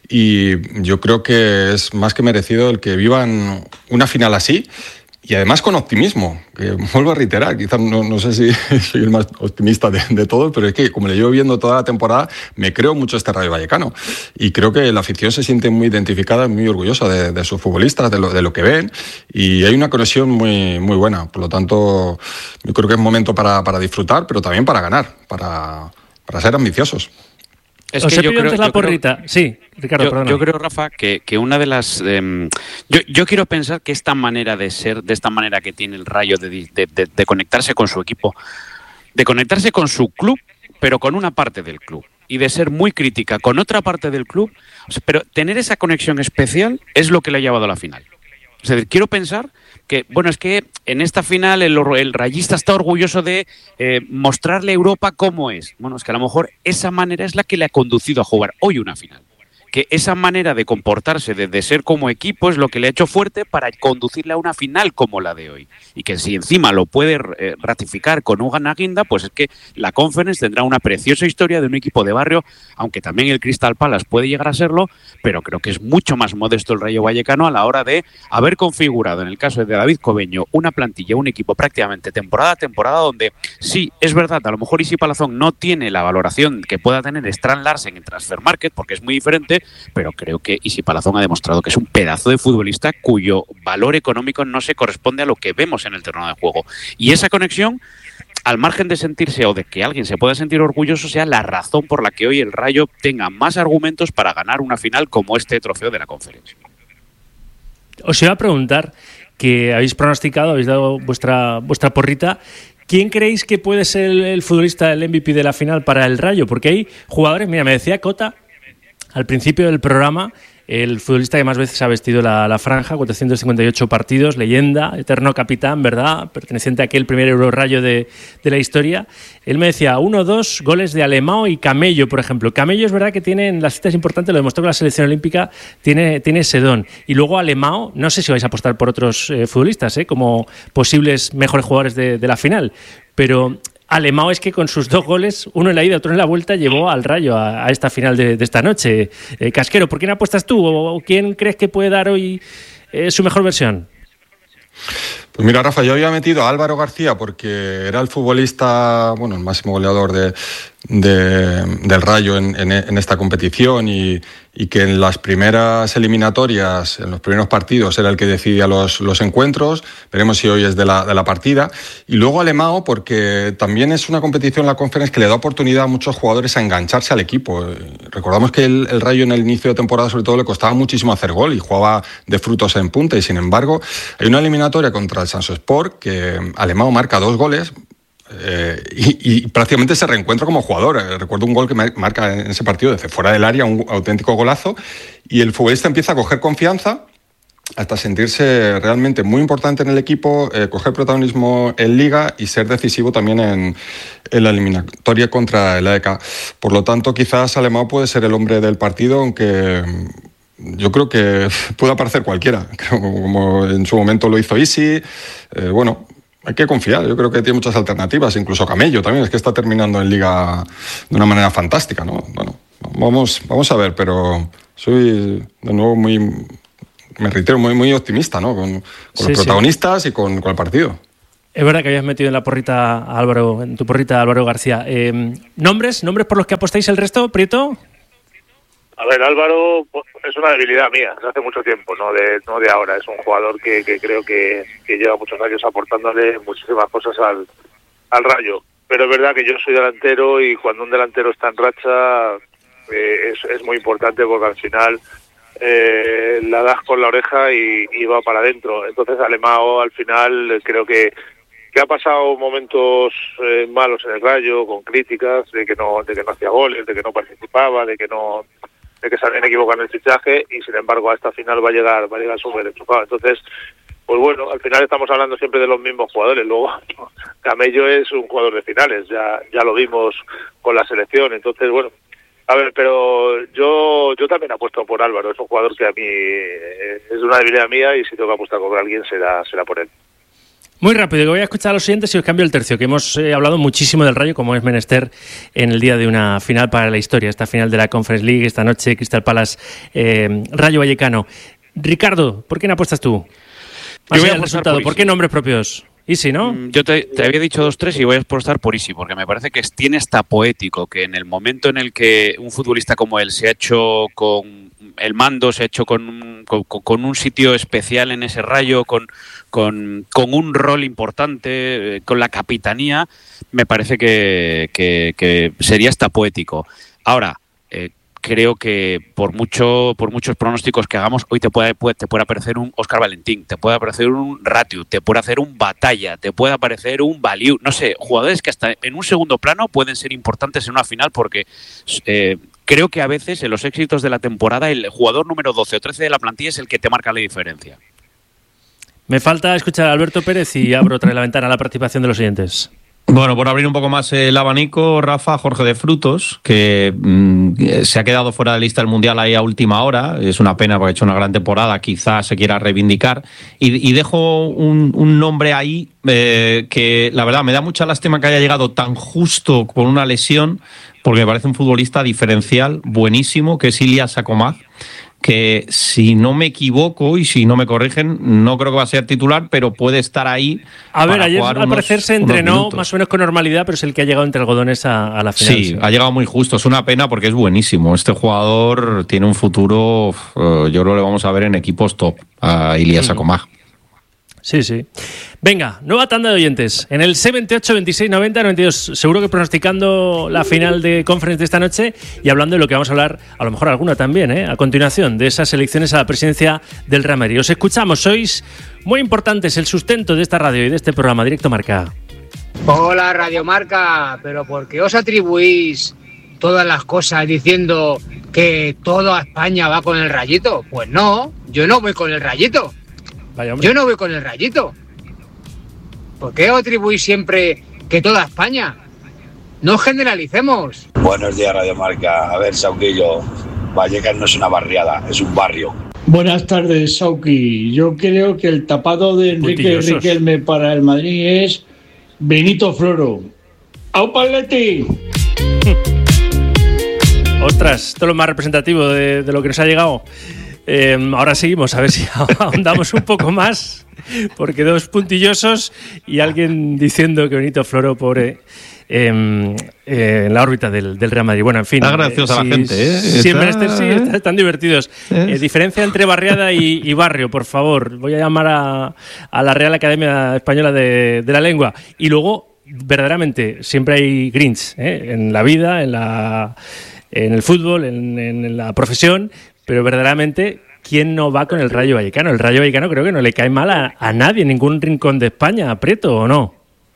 y yo creo que es más que merecido el que vivan una final así. Y además con optimismo, que vuelvo a reiterar, quizás no, no sé si soy el más optimista de, de todos, pero es que como le llevo viendo toda la temporada, me creo mucho este Rayo Vallecano. Y creo que la afición se siente muy identificada, muy orgullosa de, de sus futbolistas, de lo, de lo que ven, y hay una conexión muy, muy buena. Por lo tanto, yo creo que es momento para, para disfrutar, pero también para ganar, para, para ser ambiciosos.
Es
Os
que
he
yo
pedido
creo,
antes la
yo creo-
porrita. Sí, Ricardo,
yo,
perdona.
yo creo, Rafa, que, que una de las... eh, yo, yo quiero pensar que esta manera de ser, de esta manera que tiene el Rayo de, de, de, de conectarse con su equipo, de conectarse con su club, pero con una parte del club, y de ser muy crítica con otra parte del club, o sea, pero tener esa conexión especial es lo que le ha llevado a la final. O sea, quiero pensar que, bueno, es que en esta final el, el rayista está orgulloso de eh, mostrarle a Europa cómo es. Bueno, es que a lo mejor esa manera es la que le ha conducido a jugar hoy una final. Que esa manera de comportarse, de, de ser como equipo, es lo que le ha hecho fuerte para conducirle a una final como la de hoy. Y que si encima lo puede eh, ratificar con una guinda, pues es que la Conference tendrá una preciosa historia de un equipo de barrio, aunque también el Crystal Palace puede llegar a serlo, pero creo que es mucho más modesto el Rayo Vallecano a la hora de haber configurado, en el caso de David Cobeño, una plantilla, un equipo prácticamente temporada a temporada, donde sí, es verdad, a lo mejor Isi Palazón no tiene la valoración que pueda tener Strand Larsen en Transfer Market, porque es muy diferente, pero creo que Isi Palazón ha demostrado que es un pedazo de futbolista cuyo valor económico no se corresponde a lo que vemos en el terreno de juego. Y esa conexión, al margen de sentirse o de que alguien se pueda sentir orgulloso, sea la razón por la que hoy el Rayo tenga más argumentos para ganar una final como este trofeo de la Conferencia.
Os iba a preguntar, que habéis pronosticado, habéis dado vuestra, vuestra porrita. ¿Quién creéis que puede ser el, el futbolista, el M V P de la final para el Rayo? Porque hay jugadores, mira, me decía Cota al principio del programa, el futbolista que más veces ha vestido la, la franja, cuatrocientos cincuenta y ocho partidos, leyenda, eterno capitán, ¿verdad? Perteneciente a aquel primer Eurorrayo de, de la historia. Él me decía uno, dos goles de Alemão y Camello, por ejemplo. Camello es verdad que tiene, en las citas importantes, lo demostró con la selección olímpica, tiene, tiene ese don. Y luego Alemão, no sé si vais a apostar por otros eh, futbolistas, ¿eh? Como posibles mejores jugadores de, de la final, pero Alemão es que con sus dos goles, uno en la ida, otro en la vuelta, llevó al Rayo a, a esta final de, de esta noche. Eh, Casquero, ¿por quién apuestas tú? ¿O quién crees que puede dar hoy eh, su mejor versión?
Pues mira, Rafa, yo había metido a Álvaro García porque era el futbolista, bueno, el máximo goleador de, de, del Rayo en, en, en esta competición, y, y que en las primeras eliminatorias, en los primeros partidos, era el que decidía los, los encuentros. Veremos si hoy es de la, de la partida. Y luego Alemão, porque también es una competición, la Conference, que le da oportunidad a muchos jugadores a engancharse al equipo. Recordamos que el, el Rayo en el inicio de temporada, sobre todo, le costaba muchísimo hacer gol y jugaba de frutos en punta, y sin embargo hay una eliminatoria contra el Sansospor que Alemão marca dos goles. Eh, y, y prácticamente se reencuentra como jugador. Eh, recuerdo un gol que marca en ese partido desde fuera del área, un auténtico golazo, y el futbolista empieza a coger confianza hasta sentirse realmente muy importante en el equipo, eh, coger protagonismo en Liga y ser decisivo también en, en la eliminatoria contra el A E K. Por lo tanto, quizás Alemão puede ser el hombre del partido, aunque yo creo que puede aparecer cualquiera, como en su momento lo hizo Isi. Eh, bueno, hay que confiar, yo creo que tiene muchas alternativas, incluso Camello también, es que está terminando en Liga de una manera fantástica, ¿no? Bueno, vamos, vamos a ver, pero soy de nuevo muy, me reitero, muy, muy optimista, ¿no? Con, con sí, los protagonistas sí. y con, con el partido.
Es verdad que habías metido en la porrita a Álvaro, en tu porrita a Álvaro García. Eh, ¿Nombres? ¿Nombres por los que apostáis el resto, Prieto?
A ver, Álvaro pues, es una debilidad mía, desde hace mucho tiempo, no de no de ahora. Es un jugador que, que creo que, que lleva muchos años aportándole muchísimas cosas al, al Rayo. Pero es verdad que yo soy delantero y cuando un delantero está en racha eh, es, es muy importante, porque al final eh, la das con la oreja y, y va para adentro. Entonces Alemão al final creo que que ha pasado momentos eh, malos en el Rayo, con críticas de que no de que no hacía goles, de que no participaba, de que no de que se habían equivocado en el fichaje, y sin embargo a esta final va a llegar va a llegar súper enchufado. Entonces pues bueno, al final estamos hablando siempre de los mismos jugadores. Luego Camello es un jugador de finales, ya ya lo vimos con la selección. Entonces, bueno, a ver, pero yo yo también apuesto por Álvaro. Es un jugador que a mí es una debilidad mía y si tengo que apostar por alguien será será por él.
Muy rápido, que voy a escuchar a los siguientes y os cambio el tercio, que hemos eh, hablado muchísimo del Rayo, como es menester en el día de una final para la historia, esta final de la Conference League, esta noche, Crystal Palace, eh, Rayo Vallecano. Ricardo, ¿por quién apuestas tú? Yo voy al resultado, ¿por, ¿por qué nombres propios? Easy, ¿no?
Yo te, te había dicho dos tres y voy a apostar por Easy, porque me parece que tiene esta poético, que en el momento en el que un futbolista como él se ha hecho con el mando, se ha hecho con un, con, con un sitio especial en ese Rayo, con, con, con un rol importante, con la capitanía, me parece que, que, que sería hasta poético. Ahora, eh, creo que por mucho por muchos pronósticos que hagamos, hoy te puede, puede te puede aparecer un Óscar Valentín, te puede aparecer un Ratiu, te puede hacer un Batalla, te puede aparecer un Baliu, no sé, jugadores que hasta en un segundo plano pueden ser importantes en una final porque eh, creo que a veces en los éxitos de la temporada el jugador número doce o trece de la plantilla es el que te marca la diferencia.
Me falta escuchar a Alberto Pérez y abro otra vez la ventana a la participación de los oyentes.
Bueno, por abrir un poco más el abanico, Rafa, Jorge de Frutos, que mmm, se ha quedado fuera de lista del Mundial ahí a última hora. Es una pena porque ha hecho una gran temporada, quizás se quiera reivindicar. Y, y dejo un, un nombre ahí eh, que, la verdad, me da mucha lástima que haya llegado tan justo con una lesión, porque me parece un futbolista diferencial, buenísimo, que es Ilyas Akomaz, que si no me equivoco y si no me corrigen, no creo que va a ser titular, pero puede estar ahí.
A ver, ayer
al
unos, parecer se entrenó más o menos con normalidad, pero es el que ha llegado entre algodones a, a la final.
Sí, sí, ha llegado muy justo. Es una pena porque es buenísimo. Este jugador tiene un futuro, uh, yo creo que lo vamos a ver en equipos top, a Ilyas Akomaz.
Sí, sí. Venga, nueva tanda de oyentes. En el seis veintiocho, veintiséis, noventa, noventa y dos. Seguro que pronosticando la final de Conference de esta noche y hablando de lo que vamos a hablar, a lo mejor alguna también, ¿eh? A continuación, de esas elecciones a la presidencia del Real Madrid. Os escuchamos, sois muy importantes, el sustento de esta radio y de este programa, Directo Marca.
Hola, Radio Marca, pero ¿por qué os atribuís todas las cosas diciendo que toda España va con el Rayito? Pues no, yo no voy con el Rayito.
Vaya,
yo no voy con el Rayito. ¿Por qué os atribuís siempre que toda España? No generalicemos.
Buenos días, Radio Marca. A ver, Sauquillo, Vallecas no es una barriada, es un barrio.
Buenas tardes, Sauqui. Yo creo que el tapado de Enrique Riquelme para el Madrid es Benito Floro. ¡Au Paletti!
Ostras, esto es lo más representativo de, de lo que nos ha llegado. Eh, ahora seguimos, a ver si ahondamos un poco más, porque dos puntillosos y alguien diciendo que Benito Floro, pobre, eh, eh, en la órbita del, del Real Madrid. Bueno, en fin.
Está graciosa
eh,
la
si,
gente, ¿eh?
Si en
está,
Menester sí,
¿eh?
está, están divertidos. Eh, diferencia entre barriada y, y barrio, por favor. Voy a llamar a, a la Real Academia Española de, de la Lengua. Y luego, verdaderamente, siempre hay Grinch, ¿eh? En la vida, en la... en el fútbol, en, en la profesión, pero verdaderamente, ¿quién no va con el Rayo Vallecano? El Rayo Vallecano creo que no le cae mal a, a nadie, en ningún rincón de España, aprieto o no.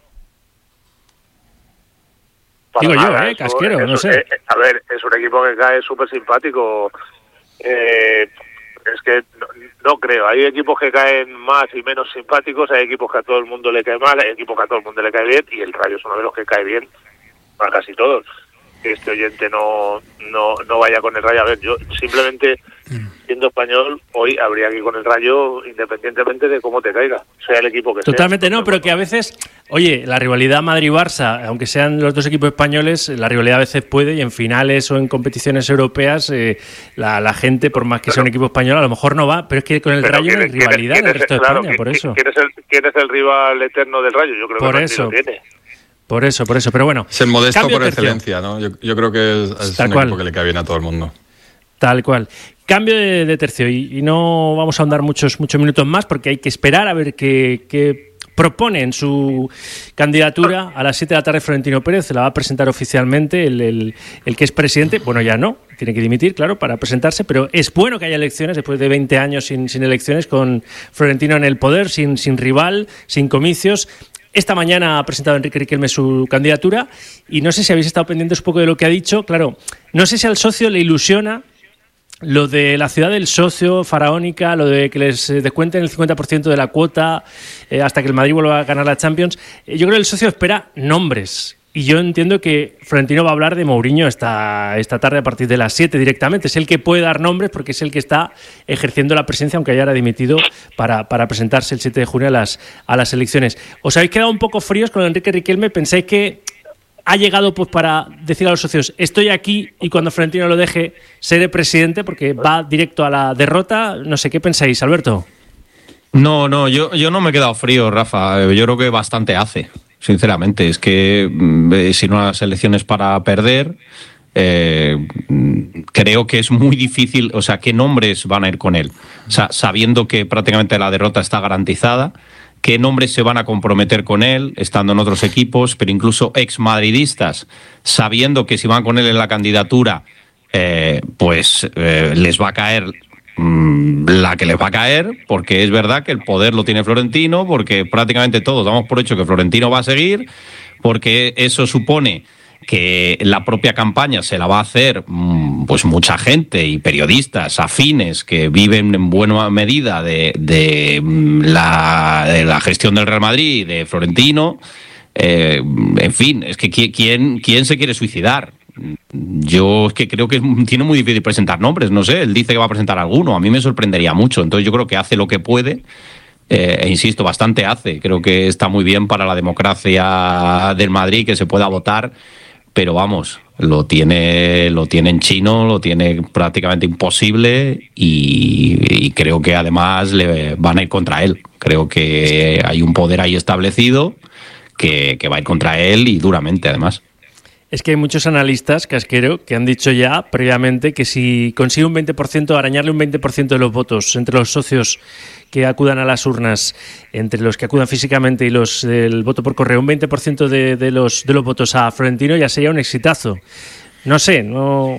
Para
Digo
nada,
yo, ¿eh? Casquero,
es,
no sé.
Eh, a ver, es un equipo que cae súper simpático. Eh, es que no, no creo. Hay equipos que caen más y menos simpáticos, hay equipos que a todo el mundo le cae mal, hay equipos que a todo el mundo le cae bien, y el Rayo es uno de los que cae bien a casi todos. Que este oyente no, no, no vaya con el Rayo. A ver, yo simplemente, siendo español, hoy habría que ir con el Rayo independientemente de cómo te caiga, sea el equipo que sea.
Totalmente no, pero que a veces, oye, la rivalidad Madrid-Barça, aunque sean los dos equipos españoles, la rivalidad a veces puede, y en finales o en competiciones europeas, eh, la, la gente, por más que sea un equipo español, a lo mejor no va, pero es que con el
Pero
Rayo no hay rivalidad en el resto de
claro,
España, por eso.
¿quién es, el, ¿Quién es el rival eterno del Rayo? Yo creo
Por
que
eso.
lo tiene.
Por eso, por eso, pero bueno.
Es el modesto
cambio
por
de tercio.
excelencia, ¿no? Yo, yo creo que es, es un
cual.
equipo que le cae bien a todo el mundo.
Tal cual. Cambio de, de tercio y, y no vamos a ahondar muchos, muchos minutos más porque hay que esperar a ver qué, qué propone en su candidatura. A las siete de la tarde Florentino Pérez se la va a presentar oficialmente el, el, el que es presidente. Bueno, ya no, tiene que dimitir, claro, para presentarse, pero es bueno que haya elecciones después de veinte años sin, sin elecciones, con Florentino en el poder, sin, sin rival, sin comicios. Esta mañana ha presentado Enrique Riquelme su candidatura y no sé si habéis estado pendientes un poco de lo que ha dicho. Claro, no sé si al socio le ilusiona lo de la ciudad del socio faraónica, lo de que les descuenten el cincuenta por ciento de la cuota eh, hasta que el Madrid vuelva a ganar la Champions, eh, yo creo que el socio espera nombres. Y yo entiendo que Florentino va a hablar de Mourinho esta, esta tarde a partir de las siete directamente. Es el que puede dar nombres porque es el que está ejerciendo la presencia, aunque haya dimitido, para, para presentarse el siete de junio a las, a las elecciones. ¿Os habéis quedado un poco fríos con Enrique Riquelme? ¿Pensáis que ha llegado pues para decir a los socios, estoy aquí y cuando Florentino lo deje seré presidente, porque va directo a la derrota? No sé, ¿qué pensáis, Alberto?
No, no, yo, yo no me he quedado frío, Rafa. Yo creo que bastante hace. Sinceramente, es que eh, si no las elecciones para perder, eh, creo que es muy difícil, o sea, ¿qué nombres van a ir con él? O sea, sabiendo que prácticamente la derrota está garantizada, ¿qué nombres se van a comprometer con él, estando en otros equipos, pero incluso exmadridistas, sabiendo que si van con él en la candidatura, eh, pues eh, les va a caer la que les va a caer, porque es verdad que el poder lo tiene Florentino, porque prácticamente todos damos por hecho que Florentino va a seguir, porque eso supone que la propia campaña se la va a hacer pues mucha gente y periodistas afines que viven en buena medida de, de, la, de la gestión del Real Madrid y de Florentino. Eh, en fin, es que ¿quién, quién se quiere suicidar? Yo es que creo que tiene muy difícil presentar nombres, no sé, él dice que va a presentar alguno, a mí me sorprendería mucho, entonces yo creo que hace lo que puede, eh, e insisto, bastante hace, creo que está muy bien para la democracia del Madrid que se pueda votar, pero vamos, lo tiene, lo tiene en chino, lo tiene prácticamente imposible y, y creo que además le van a ir contra él, creo que hay un poder ahí establecido que, que va a ir contra él y duramente además.
Es que hay muchos analistas, Casquero, que han dicho ya previamente que si consigue un veinte por ciento, arañarle un veinte por ciento de los votos entre los socios que acudan a las urnas, entre los que acudan físicamente y los del voto por correo, un veinte por ciento de, de, los, de los votos a Florentino ya sería un exitazo. No sé, no...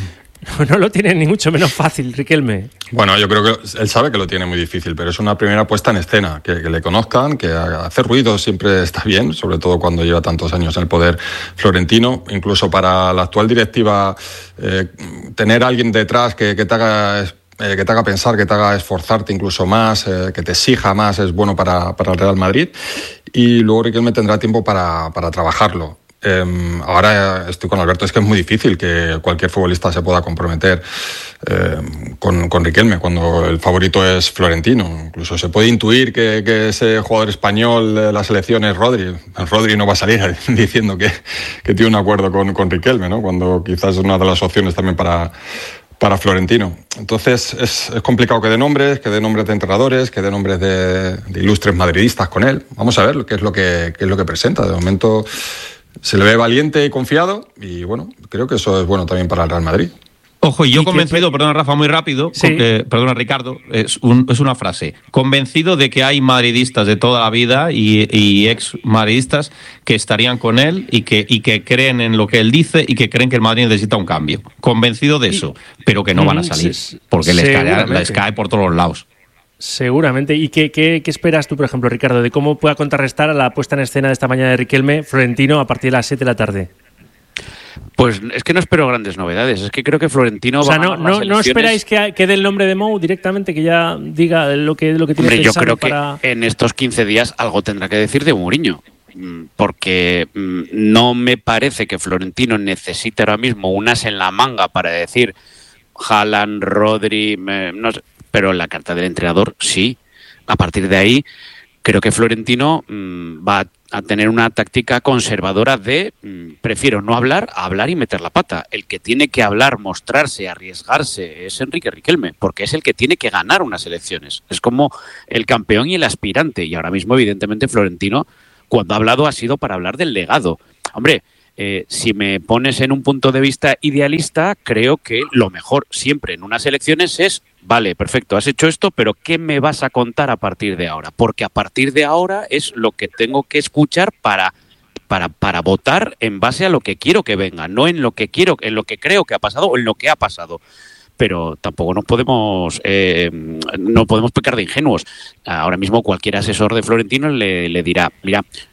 No lo tiene ni mucho menos fácil, Riquelme.
Bueno, yo creo que él sabe que lo tiene muy difícil, pero es una primera puesta en escena, que, que le conozcan, que hacer ruido siempre está bien, sobre todo cuando lleva tantos años en el poder Florentino. Incluso para la actual directiva, eh, tener a alguien detrás que, que te haga... Eh, que te haga pensar, que te haga esforzarte incluso más, eh, que te exija más, es bueno para, para el Real Madrid. Y luego Riquelme tendrá tiempo para, para trabajarlo. Eh, ahora estoy con Alberto, es que es muy difícil que cualquier futbolista se pueda comprometer eh, con, con Riquelme cuando el favorito es Florentino. Incluso se puede intuir que, que ese jugador español de la selección es Rodri. Rodri no va a salir diciendo que, que tiene un acuerdo con, con Riquelme, ¿no? Cuando quizás es una de las opciones también para... para Florentino. Entonces es, es complicado que dé nombres, que dé nombres de entrenadores, que dé nombres de, de ilustres madridistas con él. Vamos a ver qué es lo que, qué es lo que presenta. De momento se le ve valiente y confiado y bueno, creo que eso es bueno también para el Real Madrid.
Ojo, y yo convencido, perdona Rafa, muy rápido, sí. porque, perdona Ricardo, es, un, es una frase, convencido de que hay madridistas de toda la vida y, y ex madridistas que estarían con él y que, y que creen en lo que él dice y que creen que el Madrid necesita un cambio. Convencido de eso, y, pero que no van a salir, porque les cae, les cae por todos los lados.
Seguramente. ¿Y qué, qué, qué esperas tú, por ejemplo, Ricardo, de cómo pueda contrarrestar a la puesta en escena de esta mañana de Riquelme Florentino a partir de las siete de la tarde?
Pues es que no espero grandes novedades. Es que creo que Florentino
o sea,
va
no,
a
no, ¿no esperáis que, que dé el nombre de Mou directamente, que ya diga lo que, lo que tiene
Hombre,
pensado
yo creo
para...
que en estos quince días algo tendrá que decir de Mourinho. Porque no me parece que Florentino necesite ahora mismo un as en la manga para decir Haaland, Rodri, no sé, pero en la carta del entrenador sí. A partir de ahí creo que Florentino mmm, va a tener una táctica conservadora de mmm, prefiero no hablar a hablar y meter la pata. El que tiene que hablar, mostrarse, arriesgarse es Enrique Riquelme, porque es el que tiene que ganar unas elecciones. Es como el campeón y el aspirante. Y ahora mismo, evidentemente, Florentino, cuando ha hablado, ha sido para hablar del legado. Hombre, eh, si me pones en un punto de vista idealista, creo que lo mejor siempre en unas elecciones es vale, perfecto, has hecho esto, pero ¿qué me vas a contar a partir de ahora? Porque a partir de ahora es lo que tengo que escuchar para, para, para votar en base a lo que quiero que venga, no en lo que quiero, en lo que creo que ha pasado o en lo que ha pasado. Pero tampoco nos podemos eh, no podemos pecar de ingenuos. Ahora mismo cualquier asesor de Florentino le, le dirá, mira,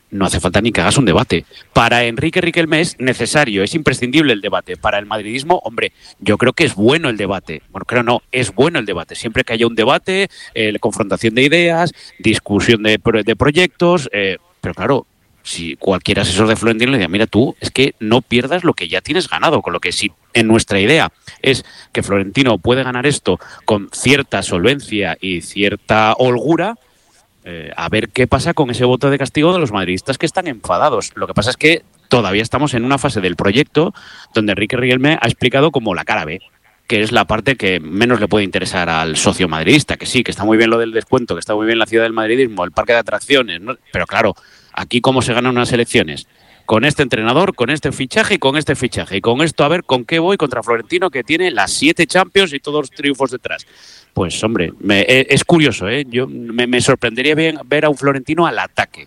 no hace falta ni que hagas un debate. Para Enrique Riquelme es necesario, es imprescindible el debate. Para el madridismo, hombre, yo creo que es bueno el debate. Bueno, creo no, es bueno el debate. Siempre que haya un debate, eh, confrontación de ideas, discusión de, de proyectos, eh, pero claro, si cualquier asesor de Florentino le diga, mira tú, es que no pierdas lo que ya tienes ganado, con lo que si en nuestra idea es que Florentino puede ganar esto con cierta solvencia y cierta holgura, eh, a ver qué pasa con ese voto de castigo de los madridistas que están enfadados. Lo que pasa es que todavía estamos en una fase del proyecto donde Enrique Riquelme ha explicado como la cara B, que es la parte que menos le puede interesar al socio madridista, que sí, que está muy bien lo del descuento, que está muy bien la ciudad del madridismo, el parque de atracciones, ¿no? Pero claro, aquí cómo se ganan unas elecciones, con este entrenador, con este fichaje y con este fichaje, y con esto a ver con qué voy contra Florentino, que tiene las siete Champions y todos los triunfos detrás. Pues hombre, me, es curioso, ¿eh? Yo me, me sorprendería bien ver a un Florentino al ataque.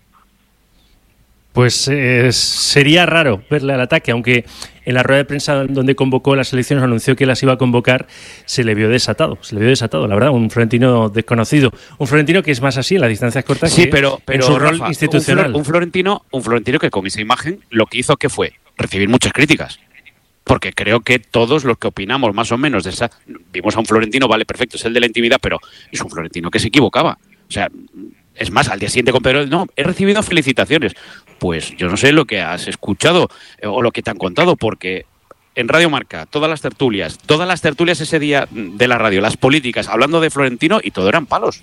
Pues eh, sería raro verle al ataque, aunque en la rueda de prensa donde convocó las elecciones, anunció que las iba a convocar, se le vio desatado, se le vio desatado, la verdad, un Florentino desconocido, un Florentino que es más así en las distancias cortas,
sí,
que
pero, pero
en su
Rafa,
rol institucional.
Un, Flor, un, Florentino, un Florentino que con esa imagen lo que hizo que fue recibir muchas críticas. Porque creo que todos los que opinamos más o menos de esa... Vimos a un Florentino, vale, perfecto, es el de la intimidad, pero es un Florentino que se equivocaba. O sea, es más, al día siguiente con Pedro, no, he recibido felicitaciones. Pues yo no sé lo que has escuchado o lo que te han contado, porque en Radio Marca, todas las tertulias, todas las tertulias ese día de la radio, las políticas, hablando de Florentino, y todo eran palos.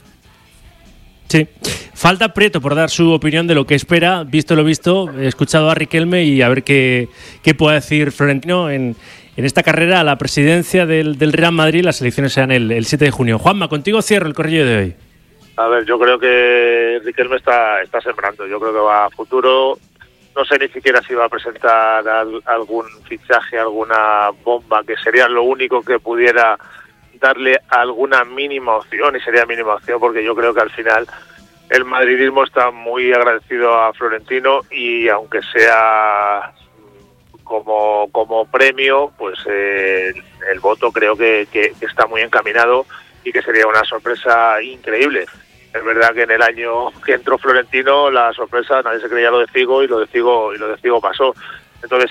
Sí, falta Prieto por dar su opinión de lo que espera, visto lo visto, he escuchado a Riquelme y a ver qué, qué puede decir Florentino en, en esta carrera a la presidencia del, del Real Madrid. Las elecciones serán el, el siete de junio. Juanma, contigo cierro el corrillo de hoy.
A ver, yo creo que Riquelme está, está sembrando, yo creo que va a futuro. No sé ni siquiera si va a presentar al, algún fichaje, alguna bomba, que sería lo único que pudiera darle alguna mínima opción, y sería mínima opción porque yo creo que al final el madridismo está muy agradecido a Florentino, y aunque sea como, como premio, pues eh, el, el voto creo que, que, que está muy encaminado y que sería una sorpresa increíble. Es verdad que en el año que entró Florentino la sorpresa, nadie se creía lo de Figo, y lo de Figo, y lo de Figo pasó. Entonces,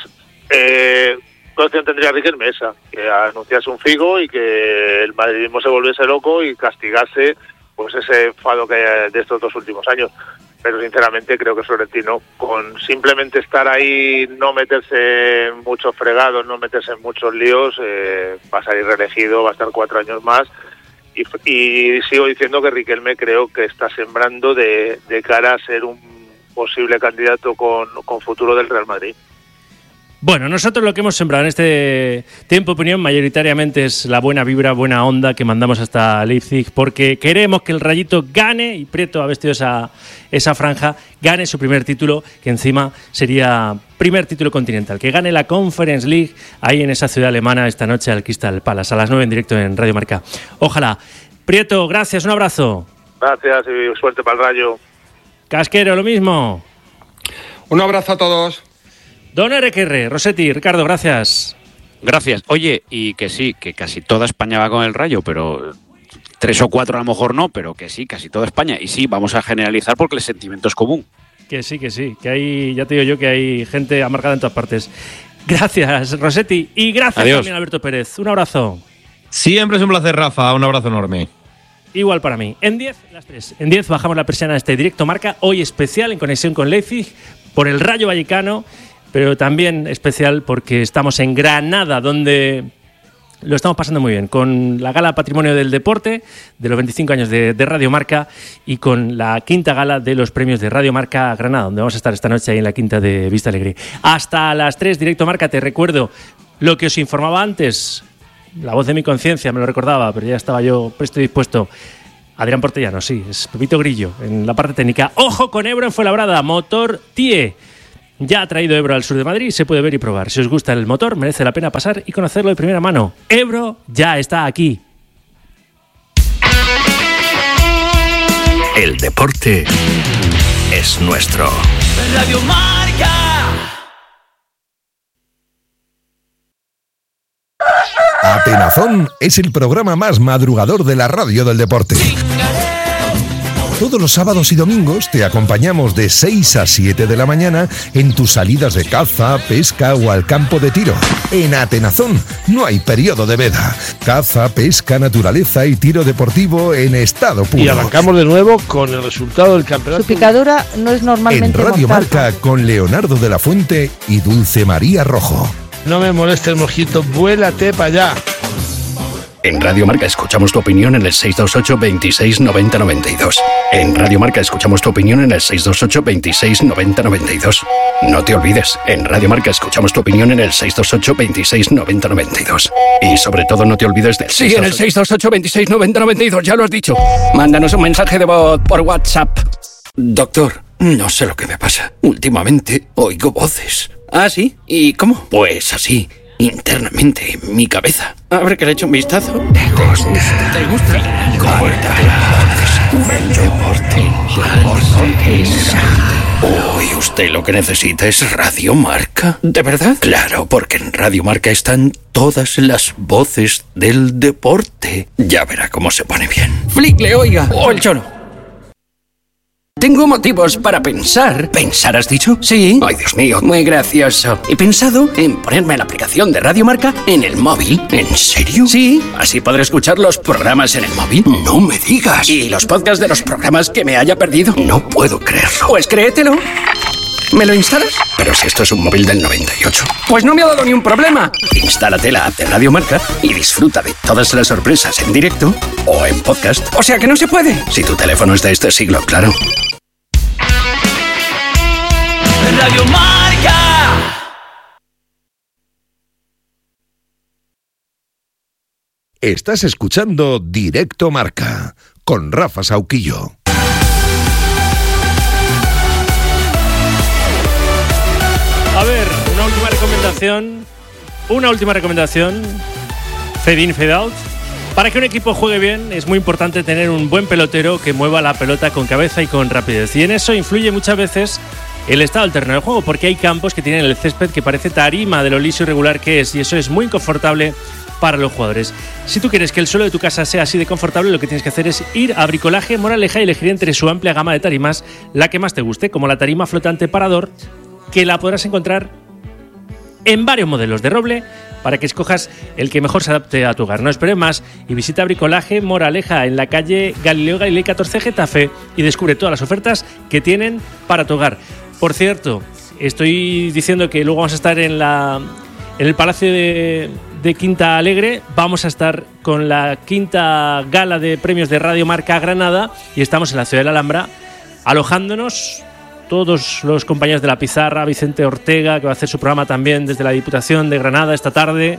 eh, ¿qué opción tendría Riquelme? Esa, que anunciase un Figo y que el madridismo se volviese loco y castigase pues ese enfado que hay de estos dos últimos años. Pero sinceramente creo que Florentino, con simplemente estar ahí, no meterse en muchos fregados, no meterse en muchos líos, eh, va a salir reelegido, va a estar cuatro años más. Y, y sigo diciendo que Riquelme creo que está sembrando de, de cara a ser un posible candidato con, con futuro del Real Madrid.
Bueno, nosotros lo que hemos sembrado en este tiempo de opinión mayoritariamente es la buena vibra, buena onda que mandamos hasta Leipzig, porque queremos que el Rayito gane, y Prieto ha vestido esa, esa franja, gane su primer título, que encima sería primer título continental, que gane la Conference League ahí en esa ciudad alemana esta noche al Crystal Palace, a las nueve en directo en Radio Marca. Ojalá. Prieto, gracias, un abrazo.
Gracias y suerte para el Rayo.
Casquero, lo mismo.
Un abrazo a todos.
Don R Q R, Rossetti, Ricardo, gracias.
Gracias. Oye, y que sí, que casi toda España va con el Rayo, pero tres o cuatro a lo mejor no, pero que sí, casi toda España. Y sí, vamos a generalizar porque el sentimiento es común.
Que sí, que sí, que hay, ya te digo yo, que hay gente amargada en todas partes. Gracias, Rossetti, y gracias
Adiós.
También, Alberto Pérez. Un abrazo.
Siempre es un placer, Rafa. Un abrazo enorme.
Igual para mí. En diez, las tres. En diez bajamos la persiana de este directo Marca, hoy especial en conexión con Leipzig, por el Rayo Vallecano, pero también especial porque estamos en Granada, donde lo estamos pasando muy bien, con la Gala Patrimonio del Deporte de los veinticinco años de, de Radio Marca, y con la quinta gala de los premios de Radio Marca Granada, donde vamos a estar esta noche ahí en la quinta de Vista Alegre. Hasta las tres, directo Marca. Te recuerdo lo que os informaba antes, la voz de mi conciencia me lo recordaba, pero ya estaba yo presto y dispuesto. Adrián Portellano, sí, es Pepito Grillo en la parte técnica. Ojo con Ebro en Fuenlabrada, motor T I E. Ya ha traído Ebro al sur de Madrid, se puede ver y probar. Si os gusta el motor, merece la pena pasar y conocerlo de primera mano. Ebro ya está aquí.
El deporte es nuestro.
Radio Marca.
Atenazón es el programa más madrugador de la radio del deporte.
Todos los sábados y domingos te acompañamos de seis a siete de la mañana en tus salidas de caza, pesca o al campo de tiro. En Atenazón no hay periodo de veda. Caza, pesca, naturaleza y tiro deportivo en estado puro.
Y arrancamos de nuevo con el resultado del campeonato.
Su picadura no es normalmente
En Radio
mortal.
Marca con Leonardo de la Fuente y Dulce María Rojo.
No me moleste el mosquito, vuélate para allá.
En Radio Marca escuchamos tu opinión en el seis dos ocho, veintiséis, noventa, noventa y dos. En Radio Marca escuchamos tu opinión en el seis dos ocho, veintiséis, noventa, noventa y dos. No te olvides, en Radio Marca escuchamos tu opinión en el seis dos ocho, veintiséis, noventa, noventa y dos. Y sobre todo no te olvides del Sí, en el seis dos ocho, veintiséis, noventa, noventa y dos, ya lo has dicho. Mándanos un mensaje de voz por WhatsApp. Doctor, no sé lo que me pasa. Últimamente oigo voces. ¿Ah, sí? ¿Y cómo? Pues así, internamente, en mi cabeza. A ver que le echo un vistazo. ¿Te gusta? ¿Te gusta? Corta. Deporte. Uy, usted lo que necesita es Radio Marca. ¿De verdad? Claro, porque en Radio Marca están todas las voces del deporte. Ya verá cómo se pone bien. Flickle, oiga. O el choro. Tengo motivos para pensar. ¿Pensar has dicho? Sí. Ay, Dios mío, muy gracioso. He pensado en ponerme la aplicación de Radio Marca en el móvil. ¿En serio? Sí. Así podré escuchar los programas en el móvil. No me digas. ¿Y los podcasts de los programas que me haya perdido? No puedo creerlo. Pues créetelo. ¿Me lo instalas? Pero si esto es un móvil del noventa y ocho. Pues no me ha dado ni un problema. Instálate la app de Radio Marca y disfruta de todas las sorpresas en directo o en podcast. O sea que no se puede. Si tu teléfono es de este siglo, claro.
Radio Marca.
Estás escuchando Directo Marca con Rafa Sauquillo.
A ver, una última recomendación. Una última recomendación. Fade in, fade out. Para que un equipo juegue bien es muy importante tener un buen pelotero que mueva la pelota con cabeza y con rapidez. Y en eso influye muchas veces el estado del terreno de juego, porque hay campos que tienen el césped que parece tarima de lo liso y regular que es, y eso es muy inconfortable para los jugadores. Si tú quieres que el suelo de tu casa sea así de confortable, lo que tienes que hacer es ir a Bricolaje Moraleja y elegir entre su amplia gama de tarimas la que más te guste, como la tarima flotante Parador, que la podrás encontrar en varios modelos de roble para que escojas el que mejor se adapte a tu hogar. No esperes más y visita Bricolaje Moraleja en la calle Galileo Galilei catorce Getafe y descubre todas las ofertas que tienen para tu hogar. Por cierto, estoy diciendo que luego vamos a estar en, la, en el Palacio de, de Quinta Alegre. Vamos a estar con la quinta gala de premios de Radio Marca Granada y estamos en la ciudad de la Alhambra alojándonos todos los compañeros de La Pizarra, Vicente Ortega, que va a hacer su programa también desde la Diputación de Granada esta tarde.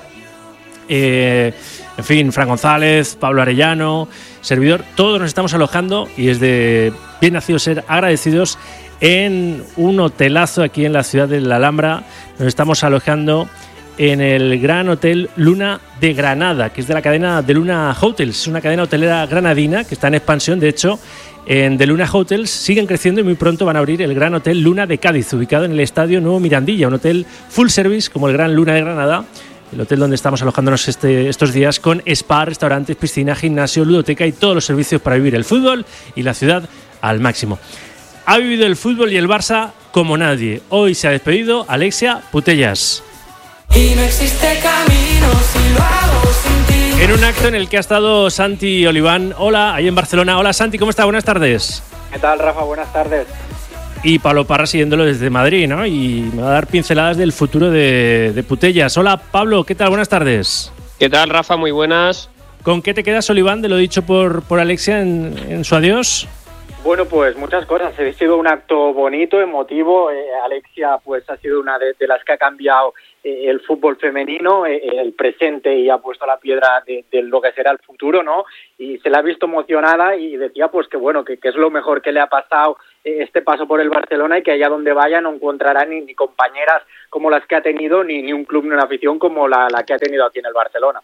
Eh, en fin, Fran González, Pablo Arellano, servidor, todos nos estamos alojando y es de bien nacido ser agradecidos en un hotelazo aquí en la ciudad de la Alhambra. Nos estamos alojando en el Gran Hotel Luna de Granada, que es de la cadena de Luna Hotels, es una cadena hotelera granadina que está en expansión. De hecho, en The Luna Hotels siguen creciendo y muy pronto van a abrir el Gran Hotel Luna de Cádiz, ubicado en el Estadio Nuevo Mirandilla, un hotel full service como el Gran Luna de Granada, el hotel donde estamos alojándonos este, estos días, con spa, restaurantes, piscina, gimnasio, ludoteca y todos los servicios para vivir el fútbol y la ciudad al máximo. Ha vivido el fútbol y el Barça como nadie. Hoy se ha despedido Alexia Putellas.
Y no existe camino si lo hago sin ti.
En un acto en el que ha estado Santi Oliván. Hola, ahí en Barcelona. Hola Santi, ¿cómo está? Buenas tardes.
¿Qué tal, Rafa? Buenas tardes.
Y Pablo Parra siguiéndolo desde Madrid, ¿no? Y me va a dar pinceladas del futuro de, de Putellas. Hola Pablo, ¿qué tal? Buenas tardes.
¿Qué tal, Rafa? Muy buenas.
¿Con qué te quedas, Oliván, de lo dicho por, por Alexia en, en su adiós?
Bueno, pues muchas cosas. Ha sido un acto bonito, emotivo. Eh, Alexia pues ha sido una de, de las que ha cambiado eh, el fútbol femenino, eh, el presente, y ha puesto la piedra de, de lo que será el futuro, ¿no? Y se la ha visto emocionada y decía pues que bueno, que, que es lo mejor que le ha pasado eh, este paso por el Barcelona, y que allá donde vaya no encontrará ni, ni compañeras como las que ha tenido, ni, ni un club ni una afición como la, la que ha tenido aquí en el Barcelona.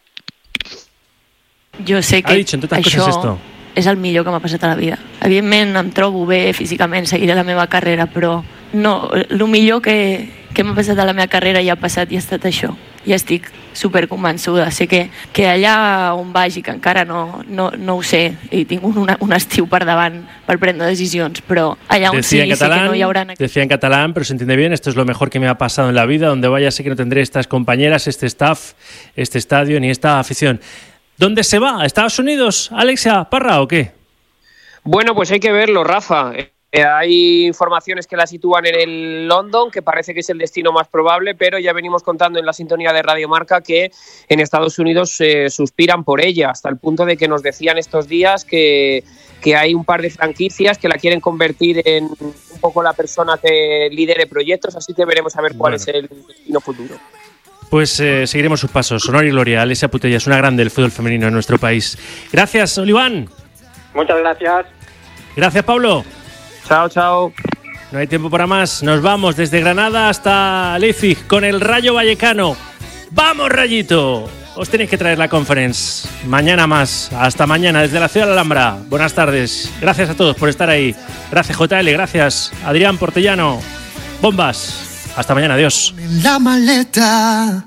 Jo sé que
ha dit, entre altres
això
coses, esto.
és el millor que m'ha passat a la vida. Evidentment em trobo bé físicament, seguiré la meva carrera, però no, el millor que, que que m'ha passat a la meva carrera i ha passat i ha estat això. I estic superconvençuda. Sé que, que allà on vagi, que encara no, no, no ho sé, i tinc un, un estiu per davant per prendre decisions, però allà on
decía
sigui
catalán,
sé que no hi haurà...
Decía en catalán, pero se entiende bien, esto es lo mejor que me ha pasado en la vida, donde vaya sé que no tendré estas compañeras, este staff, este estadio, ni esta afición. ¿Dónde se va? ¿A Estados Unidos? ¿Alexia Parra o qué?
Bueno, pues hay que verlo, Rafa. Eh, hay informaciones que la sitúan en el London, que parece que es el destino más probable, pero ya venimos contando en la sintonía de Radio Marca que en Estados Unidos eh, suspiran por ella, hasta el punto de que nos decían estos días que, que hay un par de franquicias que la quieren convertir en un poco la persona que lidere proyectos, así que veremos a ver cuál bueno. es el destino futuro.
Pues eh, seguiremos sus pasos. Honor y gloria. Alexia Putellas es una grande del fútbol femenino en nuestro país. Gracias, Oliván.
Muchas gracias.
Gracias, Pablo.
Chao, chao.
No hay tiempo para más. Nos vamos desde Granada hasta Leipzig con el Rayo Vallecano. ¡Vamos, Rayito! Os tenéis que traer la conference. Mañana más. Hasta mañana desde la ciudad de Alhambra. Buenas tardes. Gracias a todos por estar ahí. Gracias, J L. Gracias, Adrián Portellano. Bombas. Hasta mañana. Adiós.
La maleta.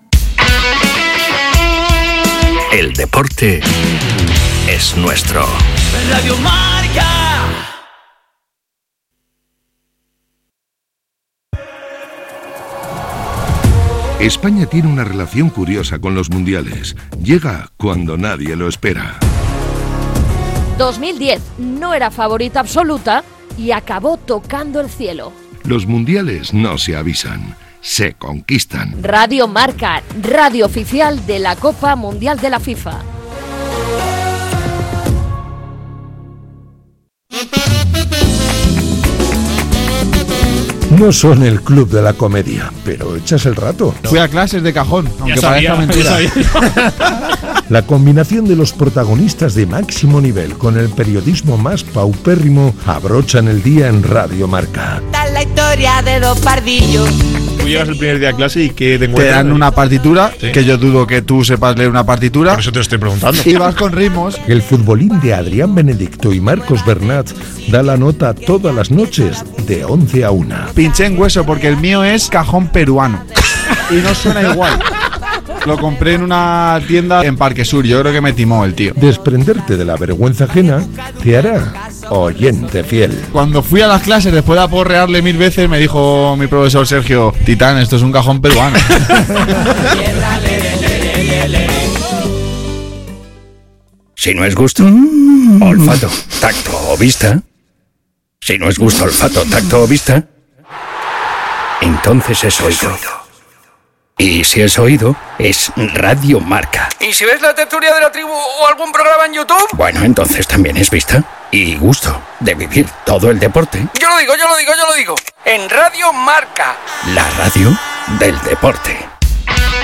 El deporte es nuestro.
Radio Marca.
España tiene una relación curiosa con los mundiales. Llega cuando nadie lo espera.
dos mil diez no era favorita absoluta y acabó tocando el cielo.
Los mundiales no se avisan, se conquistan.
Radio Marca, radio oficial de la Copa Mundial de la FIFA.
No son el club de la comedia, pero echas el rato.
Fui a clases de cajón, aunque
sabía,
parezca mentira.
La combinación de los protagonistas de máximo nivel con el periodismo más paupérrimo abrochan el día en Radio Marca.
La historia de dos pardillos.
Tú llegas el primer día a clase y que te, te dan una partitura, sí. que yo dudo que tú sepas leer una partitura.
Por eso te lo estoy preguntando.
Y vas con ritmos.
El futbolín de Adrián Benedicto y Marcos Bernat da la nota todas las noches de once a una.
Pinché en hueso porque el mío es cajón peruano. Y no suena igual. Lo compré en una tienda en Parque Sur. Yo creo que me timó el tío.
Desprenderte de la vergüenza ajena te hará oyente fiel.
Cuando fui a las clases, después de aporrearle mil veces, me dijo mi profesor Sergio: Titán, esto es un cajón peruano.
Si no es gusto, mm. olfato, tacto o vista. Si no es gusto, olfato, tacto o vista, entonces es oído. Y si es oído, es Radio Marca.
¿Y si ves la tertulia de la tribu o algún programa en YouTube?
Bueno, entonces también es vista y gusto de vivir todo el deporte.
Yo lo digo, yo lo digo, yo lo digo. En Radio Marca.
La radio del deporte.